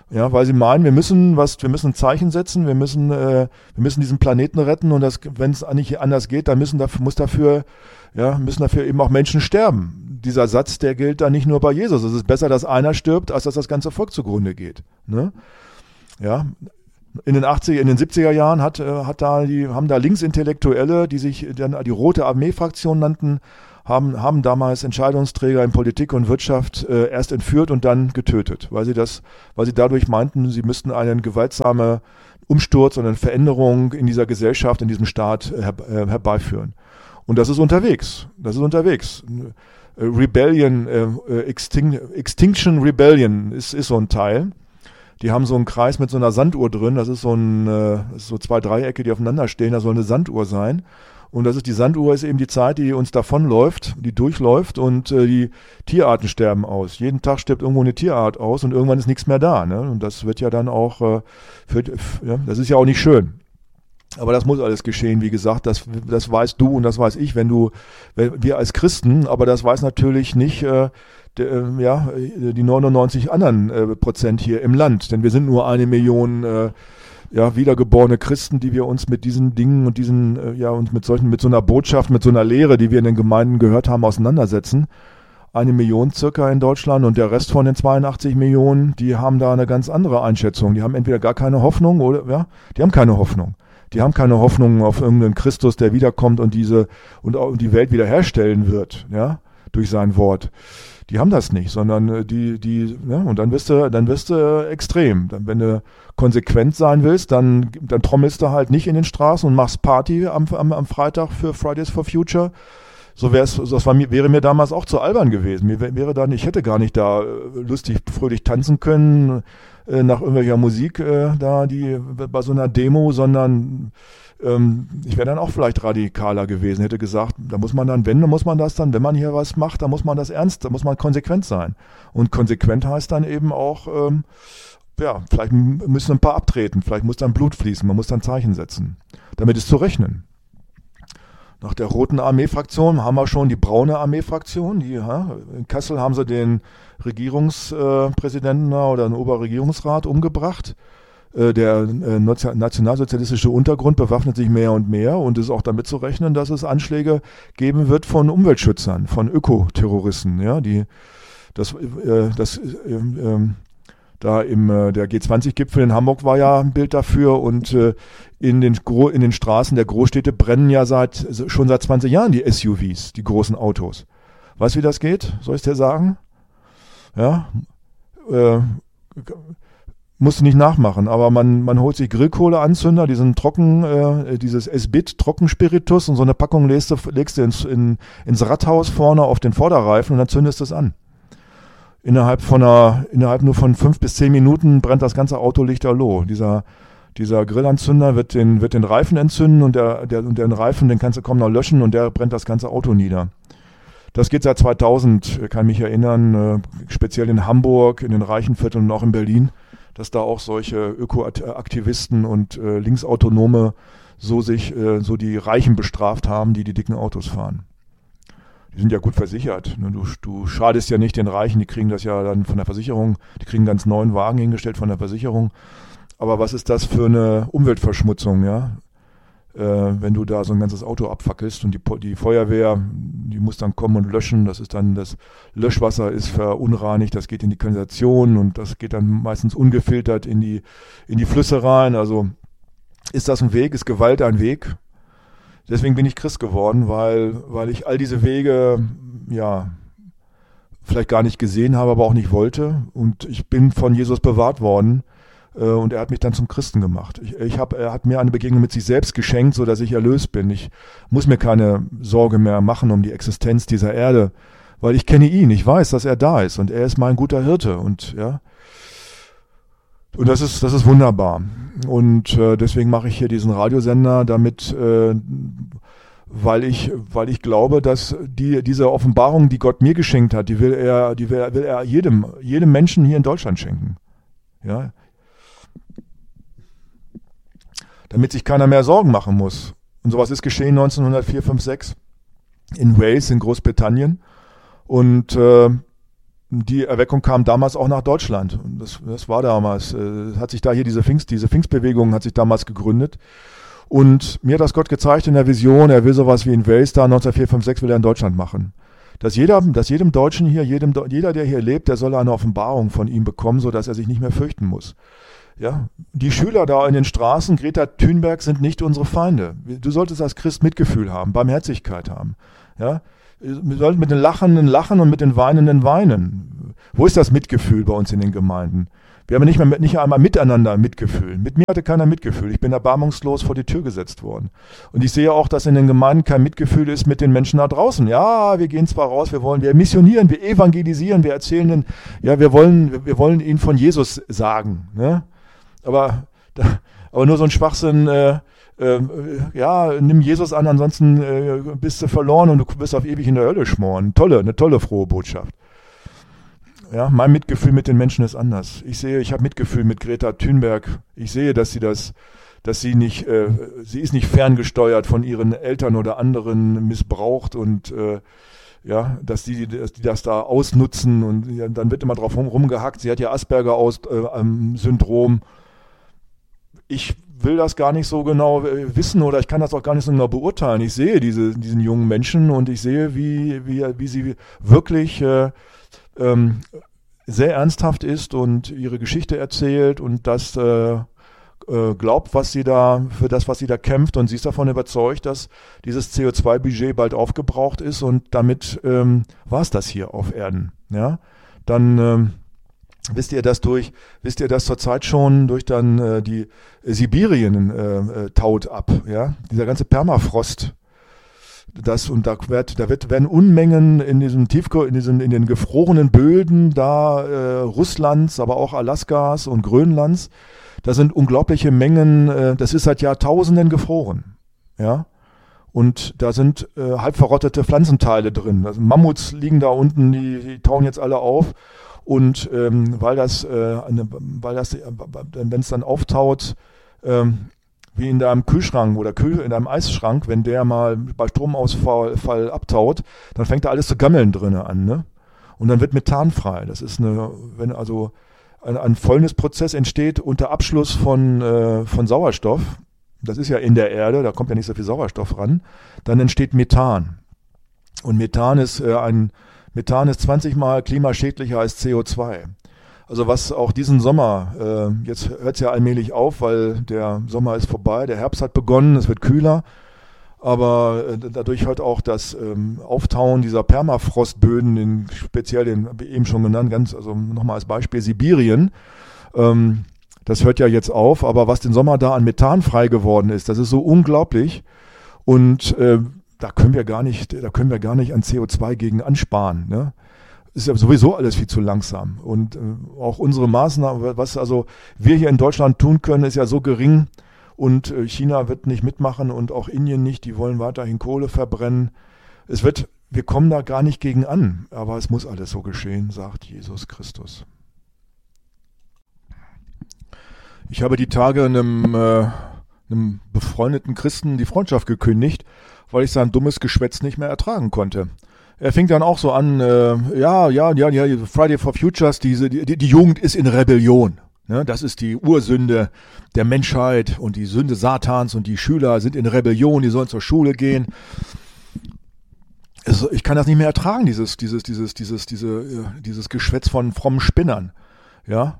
Ja, weil sie meinen, wir müssen ein Zeichen setzen, wir müssen diesen Planeten retten und wenn es nicht anders geht, dann müssen dafür eben auch Menschen sterben. Dieser Satz, der gilt dann nicht nur bei Jesus. Es ist besser, dass einer stirbt, als dass das ganze Volk zugrunde geht. Ne? Ja. In den 70er Jahren haben da Linksintellektuelle, die sich dann die Rote Armee-Fraktion nannten, haben damals Entscheidungsträger in Politik und Wirtschaft erst entführt und dann getötet, weil sie dadurch meinten, sie müssten einen gewaltsamen Umsturz und eine Veränderung in dieser Gesellschaft, in diesem Staat herbeiführen. Und das ist unterwegs. Rebellion, Extinction Rebellion ist so ein Teil. Die haben so einen Kreis mit so einer Sanduhr drin. Das ist so 2 Dreiecke, die aufeinander stehen. Das soll eine Sanduhr sein. Und die Sanduhr ist eben die Zeit, die uns davonläuft, die durchläuft und die Tierarten sterben aus. Jeden Tag stirbt irgendwo eine Tierart aus und irgendwann ist nichts mehr da. Ne? Und das wird ja dann auch, das ist ja auch nicht schön. Aber das muss alles geschehen, wie gesagt, das weißt du und das weiß ich, wir als Christen, aber das weiß natürlich nicht die 99 anderen Prozent hier im Land, denn wir sind nur 1 Million wiedergeborene Christen, die wir uns mit diesen Dingen und uns mit so einer Botschaft, mit so einer Lehre, die wir in den Gemeinden gehört haben, auseinandersetzen. 1 Million circa in Deutschland und der Rest von den 82 Millionen, die haben da eine ganz andere Einschätzung. Die haben entweder gar keine Hoffnung oder die haben keine Hoffnung. Die haben keine Hoffnung auf irgendeinen Christus, der wiederkommt und die Welt wiederherstellen wird, ja, durch sein Wort. Die haben das nicht, sondern und dann wirst du extrem. Wenn du konsequent sein willst, dann trommelst du halt nicht in den Straßen und machst Party am Freitag für Fridays for Future. Wäre mir damals auch zu albern gewesen. Ich hätte gar nicht da lustig, fröhlich tanzen können nach irgendwelcher Musik bei so einer Demo, sondern ich wäre dann auch vielleicht radikaler gewesen, hätte gesagt, wenn man hier was macht, dann muss man das ernst, da muss man konsequent sein. Und konsequent heißt dann eben auch, vielleicht müssen ein paar abtreten, vielleicht muss dann Blut fließen, man muss dann Zeichen setzen. Damit ist zu rechnen. Nach der Roten Armee-Fraktion haben wir schon die Braune Armee-Fraktion. In Kassel haben sie den Regierungspräsidenten oder den Oberregierungsrat umgebracht. Der nationalsozialistische Untergrund bewaffnet sich mehr und mehr und ist auch damit zu rechnen, dass es Anschläge geben wird von Umweltschützern, von Ökoterroristen, ja, der G20-Gipfel in Hamburg war ja ein Bild dafür und in den Straßen der Großstädte brennen ja schon seit 20 Jahren die SUVs, die großen Autos. Weißt du, wie das geht? Soll ich es dir sagen? Ja, musst du nicht nachmachen, aber man holt sich Grillkohleanzünder, diesen dieses S-Bit Trockenspiritus und so eine Packung legst du ins Radhaus vorne auf den Vorderreifen und dann zündest du es an. Innerhalb nur von 5 bis 10 Minuten brennt das ganze Auto lichterloh. Dieser Grillanzünder wird den Reifen entzünden und den Reifen, den kannst du kaum noch löschen und der brennt das ganze Auto nieder. Das geht seit 2000, kann mich erinnern, speziell in Hamburg, in den reichen Vierteln und auch in Berlin, dass da auch solche Ökoaktivisten und Linksautonome so die Reichen bestraft haben, die dicken Autos fahren. Die sind ja gut versichert. Du schadest ja nicht den Reichen, die kriegen das ja dann von der Versicherung, die kriegen ganz neuen Wagen hingestellt von der Versicherung. Aber was ist das für eine Umweltverschmutzung, ja? Wenn du da so ein ganzes Auto abfackelst und die Feuerwehr, die muss dann kommen und löschen, das Löschwasser ist verunreinigt, das geht in die Kanalisation und das geht dann meistens ungefiltert in die Flüsse rein. Also ist das ein Weg, ist Gewalt ein Weg? Deswegen bin ich Christ geworden, weil ich all diese Wege, vielleicht gar nicht gesehen habe, aber auch nicht wollte. Und ich bin von Jesus bewahrt worden. Und er hat mich dann zum Christen gemacht. Er hat mir eine Begegnung mit sich selbst geschenkt, so dass ich erlöst bin. Ich muss mir keine Sorge mehr machen um die Existenz dieser Erde, weil ich kenne ihn. Ich weiß, dass er da ist und er ist mein guter Hirte und das ist wunderbar. Und deswegen mache ich hier diesen Radiosender, damit, weil ich glaube, dass diese Offenbarung, die Gott mir geschenkt hat, die will er jedem Menschen hier in Deutschland schenken. Ja. Damit sich keiner mehr Sorgen machen muss. Und sowas ist geschehen 1904, 5, 6 in Wales in Großbritannien. Und die Erweckung kam damals auch nach Deutschland. Und das war damals, hat sich da hier diese Pfingstbewegung hat sich damals gegründet. Und mir hat das Gott gezeigt in der Vision, er will sowas wie in Wales da 1946 will er in Deutschland machen. Dass jedem Deutschen hier, jeder, der hier lebt, der soll eine Offenbarung von ihm bekommen, sodass er sich nicht mehr fürchten muss. Ja, die Schüler da in den Straßen, Greta Thunberg, sind nicht unsere Feinde. Du solltest als Christ Mitgefühl haben, Barmherzigkeit haben. Ja, wir sollten mit den Lachenden lachen und mit den Weinenden weinen. Wo ist das Mitgefühl bei uns in den Gemeinden? Wir haben nicht einmal miteinander Mitgefühl. Mit mir hatte keiner Mitgefühl. Ich bin erbarmungslos vor die Tür gesetzt worden. Und ich sehe auch, dass in den Gemeinden kein Mitgefühl ist mit den Menschen da draußen. Ja, wir gehen zwar raus, wir missionieren, wir evangelisieren, wir erzählen den, ja, wir wollen ihnen von Jesus sagen, ne? Aber nur so ein Schwachsinn, ja, nimm Jesus an, ansonsten bist du verloren und du wirst auf ewig in der Hölle schmoren. Eine tolle, frohe Botschaft. Ja, mein Mitgefühl mit den Menschen ist anders. Ich habe Mitgefühl mit Greta Thunberg. Ich sehe, sie ist nicht ferngesteuert von ihren Eltern oder anderen missbraucht und ja, dass die das da ausnutzen und ja, dann wird immer drauf rumgehackt. Sie hat ja Asperger-Syndrom. Ich will das gar nicht so genau wissen oder ich kann das auch gar nicht so genau beurteilen. Ich sehe diesen jungen Menschen und ich sehe, wie sie wirklich sehr ernsthaft ist und ihre Geschichte erzählt und das glaubt, für das, was sie da kämpft, und sie ist davon überzeugt, dass dieses CO2-Budget bald aufgebraucht ist und damit war es das hier auf Erden. Ja? Dann wisst ihr das zurzeit schon durch dann die Sibirien taut ab, ja? Dieser ganze Permafrost. Werden Unmengen in den gefrorenen Böden da Russlands, aber auch Alaskas und Grönlands. Da sind unglaubliche Mengen, das ist seit Jahrtausenden gefroren. Ja? Und da sind halb verrottete Pflanzenteile drin. Also Mammuts liegen da unten, die tauen jetzt alle auf. Und wenn es dann auftaut, wie in deinem Kühlschrank oder in deinem Eisschrank, wenn der mal bei Stromausfall abtaut, dann fängt da alles zu gammeln drinnen an, ne? Und dann wird Methan frei. Das ist wenn also ein Fäulnisprozess entsteht unter Abschluss von Sauerstoff, das ist ja in der Erde, da kommt ja nicht so viel Sauerstoff ran, dann entsteht Methan. Und Methan ist 20 Mal klimaschädlicher als CO2. Also was auch diesen Sommer, jetzt hört es ja allmählich auf, weil der Sommer ist vorbei, der Herbst hat begonnen, es wird kühler, aber dadurch halt auch das Auftauen dieser Permafrostböden, speziell den, wie eben schon genannt, also nochmal als Beispiel Sibirien, das hört ja jetzt auf, aber was den Sommer da an Methan frei geworden ist, das ist so unglaublich und da können wir gar nicht an CO2 gegen ansparen, ne? Ist ja sowieso alles viel zu langsam. Und auch unsere Maßnahmen, was also wir hier in Deutschland tun können, ist ja so gering. Und China wird nicht mitmachen und auch Indien nicht. Die wollen weiterhin Kohle verbrennen. Wir kommen da gar nicht gegen an. Aber es muss alles so geschehen, sagt Jesus Christus. Ich habe die Tage einem befreundeten Christen die Freundschaft gekündigt, weil ich sein dummes Geschwätz nicht mehr ertragen konnte. Er fing dann auch so an, Friday for Futures, die Jugend ist in Rebellion. Ne? Das ist die Ursünde der Menschheit und die Sünde Satans und die Schüler sind in Rebellion, die sollen zur Schule gehen. Also ich kann das nicht mehr ertragen, dieses Geschwätz von frommen Spinnern. Ja.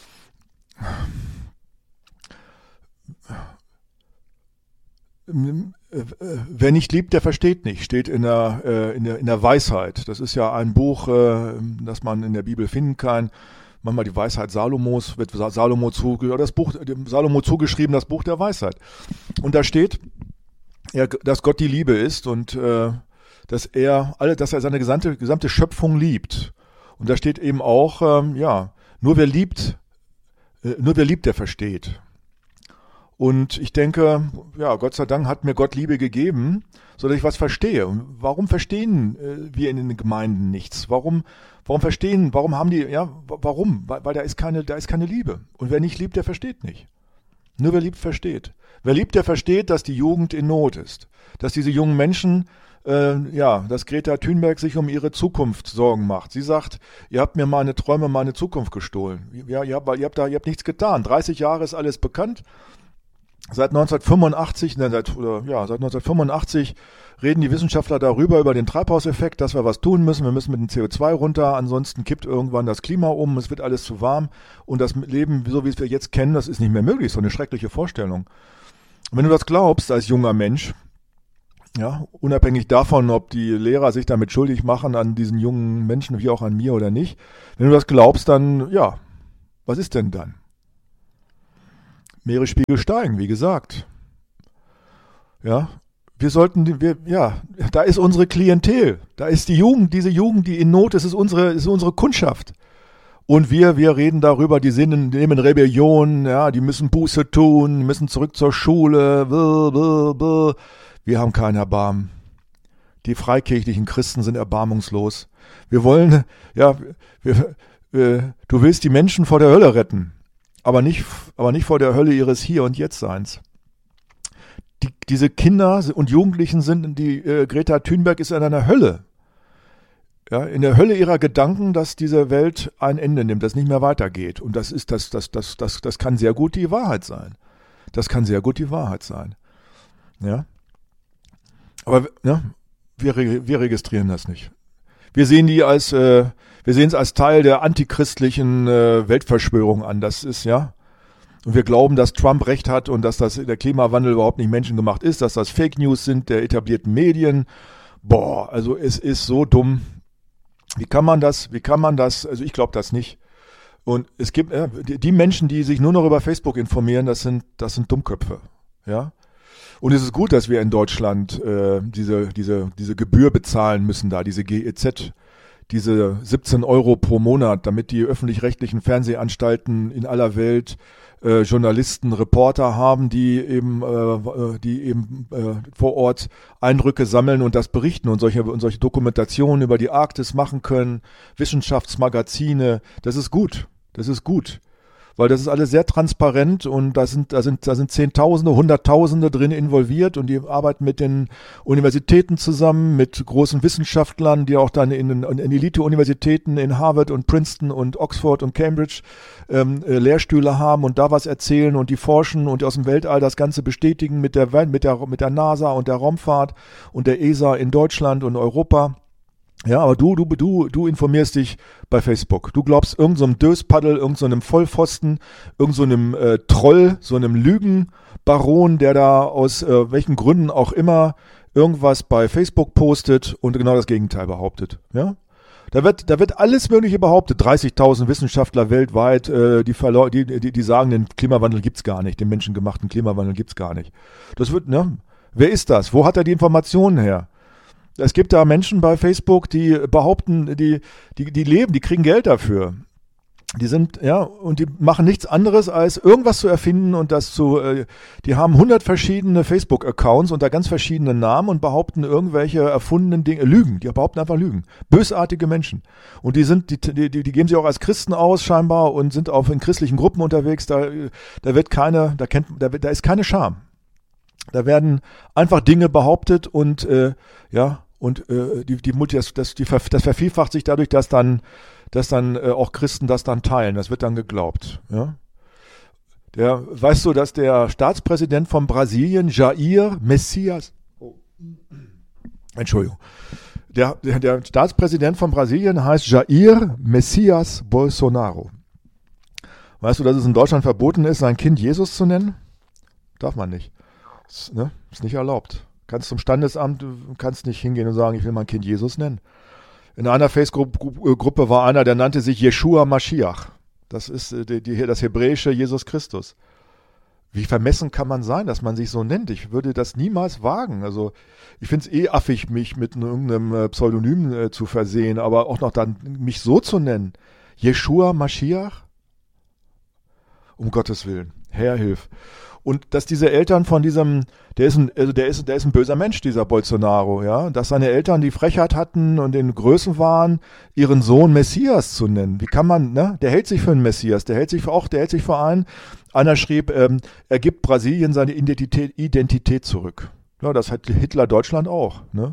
Wer nicht liebt, der versteht nicht, steht in der Weisheit. Das ist ja ein Buch, das man in der Bibel finden kann. Manchmal die Weisheit Salomos, wird Salomo zugeschrieben, das Buch der Weisheit. Und da steht, dass Gott die Liebe ist und dass er seine gesamte Schöpfung liebt. Und da steht eben auch, nur wer liebt, der versteht. Und ich denke, ja, Gott sei Dank hat mir Gott Liebe gegeben, sodass ich was verstehe. Und warum verstehen wir in den Gemeinden nichts? Warum haben die, ja, warum? Weil da ist keine Liebe. Und wer nicht liebt, der versteht nicht. Nur wer liebt, versteht. Wer liebt, der versteht, dass die Jugend in Not ist. Dass diese jungen Menschen dass Greta Thunberg sich um ihre Zukunft Sorgen macht. Sie sagt, ihr habt mir meine Träume, meine Zukunft gestohlen. Ja, ihr habt nichts getan. 30 Jahre ist alles bekannt. Seit 1985 reden die Wissenschaftler darüber, über den Treibhauseffekt, dass wir was tun müssen. Wir müssen mit dem CO2 runter, ansonsten kippt irgendwann das Klima um, es wird alles zu warm und das Leben, so wie es wir jetzt kennen, das ist nicht mehr möglich. So eine schreckliche Vorstellung. Und wenn du das glaubst als junger Mensch, ja, unabhängig davon, ob die Lehrer sich damit schuldig machen an diesen jungen Menschen, wie auch an mir oder nicht, wenn du das glaubst, dann, ja, was ist denn dann? Meeresspiegel steigen, wie gesagt. Ja, da ist unsere Klientel, da ist die Jugend, diese Jugend, die in Not ist, ist unsere Kundschaft. Und wir reden darüber, die nehmen Rebellion, ja, die müssen Buße tun, müssen zurück zur Schule, Wir haben kein Erbarmen. Die freikirchlichen Christen sind erbarmungslos. Wir wollen, du willst die Menschen vor der Hölle retten. Aber nicht vor der Hölle ihres Hier- und Jetzt-Seins. Diese Kinder und Jugendlichen Greta Thunberg ist in einer Hölle. Ja, in der Hölle ihrer Gedanken, dass diese Welt ein Ende nimmt, dass nicht mehr weitergeht. Und das kann sehr gut die Wahrheit sein. Das kann sehr gut die Wahrheit sein. Ja. Aber wir registrieren das nicht. Wir sehen es als Teil der antichristlichen Weltverschwörung an. Das ist, ja. Und wir glauben, dass Trump recht hat und dass der Klimawandel überhaupt nicht menschengemacht ist, dass das Fake News sind der etablierten Medien. Also es ist so dumm. Wie kann man das, also ich glaube das nicht. Und es gibt, die Menschen, die sich nur noch über Facebook informieren, das sind Dummköpfe, ja. Und es ist gut, dass wir in Deutschland diese Gebühr bezahlen müssen da, diese GEZ, diese 17 € pro Monat, damit die öffentlich-rechtlichen Fernsehanstalten in aller Welt Journalisten, Reporter haben, die eben vor Ort Eindrücke sammeln und das berichten und solche Dokumentationen über die Arktis machen können, Wissenschaftsmagazine. Das ist gut. Weil das ist alles sehr transparent und da sind Zehntausende, Hunderttausende drin involviert und die arbeiten mit den Universitäten zusammen, mit großen Wissenschaftlern, die auch dann in Elite-Universitäten in Harvard und Princeton und Oxford und Cambridge Lehrstühle haben und da was erzählen und die forschen und aus dem Weltall das Ganze bestätigen mit der NASA und der Raumfahrt und der ESA in Deutschland und Europa. Ja, aber du informierst dich bei Facebook. Du glaubst irgendeinem Döspaddel, irgendeinem Vollpfosten, irgendeinem Troll, so einem Lügenbaron, der da aus welchen Gründen auch immer irgendwas bei Facebook postet und genau das Gegenteil behauptet. Ja? Da wird alles Mögliche behauptet. 30.000 Wissenschaftler weltweit, die sagen, den Klimawandel gibt's gar nicht, den menschengemachten Klimawandel gibt's gar nicht. Wer ist das? Wo hat er die Informationen her? Es gibt da Menschen bei Facebook, die behaupten, die leben, die kriegen Geld dafür. Die sind, und die machen nichts anderes, als irgendwas zu erfinden und die haben 100 verschiedene Facebook-Accounts unter ganz verschiedenen Namen und behaupten irgendwelche erfundenen Dinge, Lügen, die behaupten einfach Lügen. Bösartige Menschen. Und die geben sich auch als Christen aus, scheinbar, und sind auch in christlichen Gruppen unterwegs, da ist keine Scham. Da werden einfach Dinge behauptet und, das vervielfacht sich dadurch, dass dann auch Christen das dann teilen. Das wird dann geglaubt. Ja? Weißt du, dass der Staatspräsident von Brasilien, Jair Messias, der Staatspräsident von Brasilien heißt Jair Messias Bolsonaro. Weißt du, dass es in Deutschland verboten ist, sein Kind Jesus zu nennen? Darf man nicht. Ist nicht erlaubt. Kannst zum Standesamt, kannst nicht hingehen und sagen, ich will mein Kind Jesus nennen. In einer Facebook-Gruppe war einer, der nannte sich Yeshua Mashiach. Das ist das hebräische Jesus Christus. Wie vermessen kann man sein, dass man sich so nennt? Ich würde das niemals wagen. Also ich finde es affig, mich mit irgendeinem Pseudonym zu versehen, aber auch noch dann mich so zu nennen. Yeshua Mashiach? Um Gottes Willen. Herr, hilf. Und dass diese Eltern von diesem, der ist ein böser Mensch, dieser Bolsonaro, ja, dass seine Eltern die Frechheit hatten und in Größen waren, ihren Sohn Messias zu nennen. Wie kann man, der hält sich für einen Messias, der hält sich für einen. Einer schrieb, er gibt Brasilien seine Identität zurück. Ja, das hat Hitler Deutschland auch. Ne?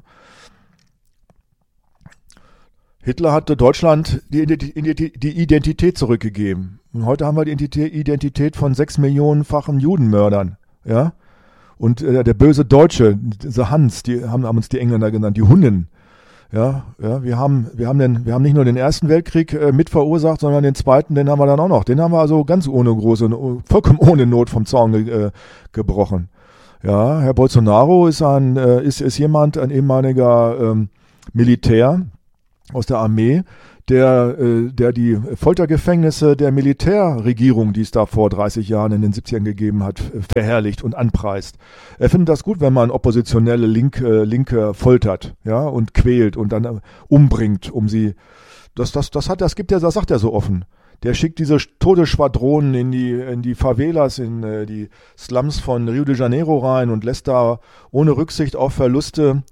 Hitler hatte Deutschland die Identität zurückgegeben. Und heute haben wir die Identität von 6 Millionenfachen Judenmördern. Ja? Und der böse Deutsche, dieser Hans, die haben uns die Engländer genannt, die Hunnen. Ja, wir haben nicht nur den Ersten Weltkrieg mit verursacht, sondern den Zweiten, den haben wir dann auch noch. Den haben wir also ganz vollkommen ohne Not vom Zaun gebrochen. Ja, Herr Bolsonaro ist ein ehemaliger Militär aus der Armee, der die Foltergefängnisse der Militärregierung, die es da vor 30 Jahren in den 70ern gegeben hat, verherrlicht und anpreist. Er findet das gut, wenn man oppositionelle Linke foltert, ja, und quält und dann umbringt, um sie. Das sagt er so offen. Der schickt diese Todesschwadronen in die Favelas, in die Slums von Rio de Janeiro rein und lässt da ohne Rücksicht auf Verluste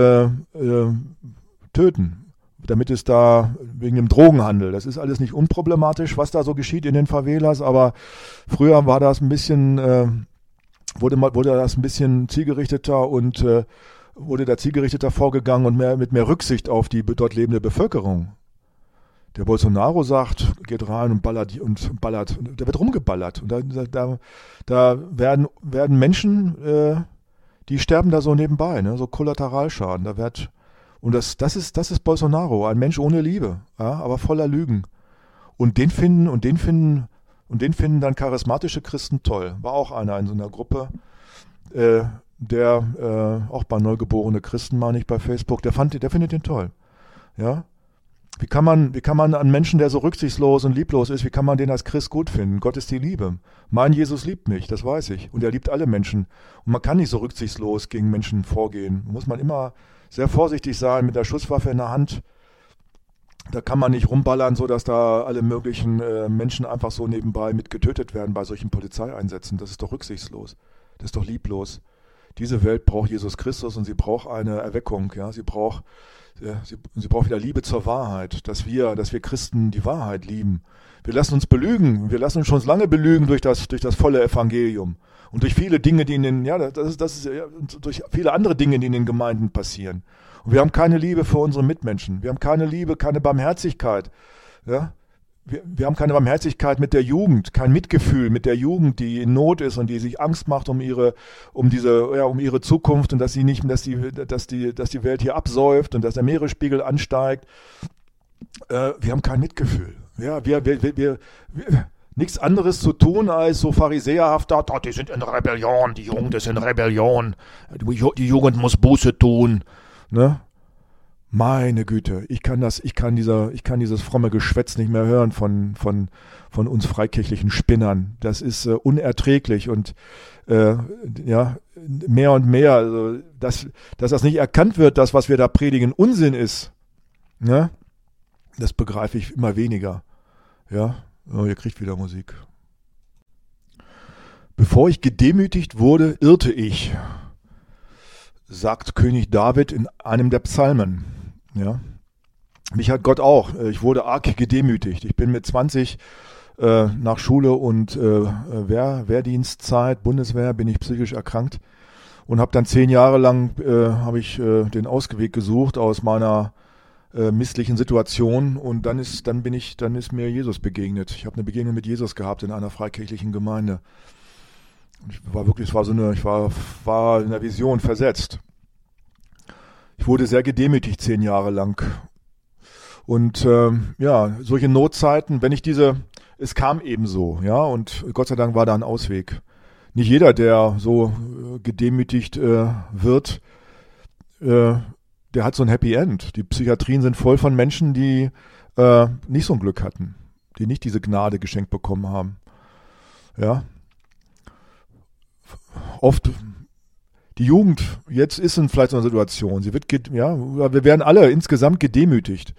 töten. Damit es da wegen dem Drogenhandel, das ist alles nicht unproblematisch, was da so geschieht in den Favelas, aber früher war das ein bisschen, wurde das ein bisschen zielgerichteter und wurde da zielgerichteter vorgegangen und mit mehr Rücksicht auf die dort lebende Bevölkerung. Der Bolsonaro sagt, geht rein und ballert, da wird rumgeballert. Und da werden Menschen, die sterben da so nebenbei, ne, so Kollateralschaden, und das ist Bolsonaro, ein Mensch ohne Liebe, ja, aber voller Lügen. Und den finden dann charismatische Christen toll. War auch einer in so einer Gruppe, der auch bei Neugeborene Christen, meine ich, bei Facebook, der findet den toll. Ja? Wie kann man einen Menschen, der so rücksichtslos und lieblos ist, wie kann man den als Christ gut finden? Gott ist die Liebe. Mein Jesus liebt mich, das weiß ich. Und er liebt alle Menschen. Und man kann nicht so rücksichtslos gegen Menschen vorgehen. Da muss man immer sehr vorsichtig sein mit der Schusswaffe in der Hand. Da kann man nicht rumballern, sodass da alle möglichen Menschen einfach so nebenbei mit getötet werden bei solchen Polizeieinsätzen. Das ist doch rücksichtslos. Das ist doch lieblos. Diese Welt braucht Jesus Christus und sie braucht eine Erweckung. Ja? Sie braucht wieder Liebe zur Wahrheit, dass wir Christen die Wahrheit lieben. Wir lassen uns belügen. Wir lassen uns schon lange belügen durch das volle Evangelium. Und durch viele Dinge, die durch viele andere Dinge, die in den Gemeinden passieren. Und wir haben keine Liebe für unsere Mitmenschen. Wir haben keine Liebe, keine Barmherzigkeit. Ja? Wir haben keine Barmherzigkeit mit der Jugend, kein Mitgefühl mit der Jugend, die in Not ist und die sich Angst macht um ihre Zukunft und dass die Welt hier absäuft und dass der Meeresspiegel ansteigt. Wir haben kein Mitgefühl. Ja, wir nichts anderes zu tun, als so pharisäerhaft, die sind in Rebellion, die Jugend ist in Rebellion, die Jugend muss Buße tun. Ne? Meine Güte, ich kann dieses fromme Geschwätz nicht mehr hören von uns freikirchlichen Spinnern. Das ist unerträglich und mehr und mehr, also, dass das nicht erkannt wird, das, was wir da predigen, Unsinn ist. Ne? Das begreife ich immer weniger. Ja. Oh, ihr kriegt wieder Musik. Bevor ich gedemütigt wurde, irrte ich, sagt König David in einem der Psalmen. Ja. Mich hat Gott auch. Ich wurde arg gedemütigt. Ich bin mit 20 nach Schule und Wehrdienstzeit, Bundeswehr, bin ich psychisch erkrankt und habe dann 10 Jahre lang den Ausweg gesucht aus meiner misslichen Situation und dann ist mir Jesus begegnet. Ich habe eine Begegnung mit Jesus gehabt in einer freikirchlichen Gemeinde. Ich war in der Vision versetzt. Ich wurde sehr gedemütigt 10 Jahre lang. Und solche Notzeiten, es kam eben so, ja, und Gott sei Dank war da ein Ausweg. Nicht jeder, der so gedemütigt wird, der hat so ein Happy End. Die Psychiatrien sind voll von Menschen, die nicht so ein Glück hatten, die nicht diese Gnade geschenkt bekommen haben. Ja. Oft die Jugend jetzt ist in vielleicht so einer Situation. Wir werden alle insgesamt gedemütigt.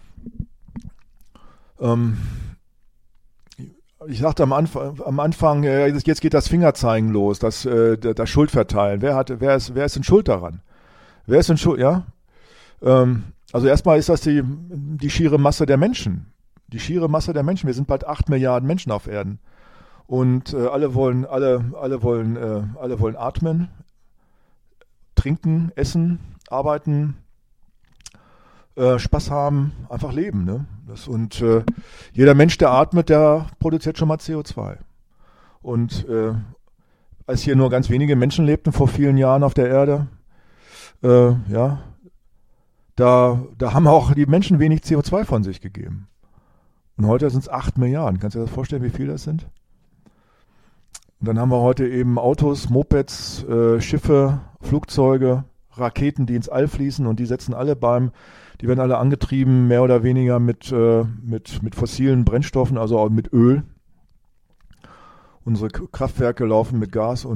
Ich sagte am Anfang, jetzt geht das Fingerzeigen los, das Schuldverteilen. Wer ist denn schuld daran? Wer ist denn schuld? Ja. Also erstmal ist das die schiere Masse der Menschen. Die schiere Masse der Menschen. Wir sind bald 8 Milliarden Menschen auf Erden. Und alle wollen atmen. trinken, essen, arbeiten, Spaß haben, einfach leben. Ne? Jeder Mensch, der atmet, der produziert schon mal CO2. Und als hier nur ganz wenige Menschen lebten vor vielen Jahren auf der Erde, ja, da haben auch die Menschen wenig CO2 von sich gegeben. Und heute sind es 8 Milliarden. Kannst du dir das vorstellen, wie viel das sind? Und dann haben wir heute eben Autos, Mopeds, Schiffe, Flugzeuge, Raketen, die ins All fließen und die werden alle angetrieben, mehr oder weniger mit fossilen Brennstoffen, also auch mit Öl. Unsere Kraftwerke laufen mit Gas und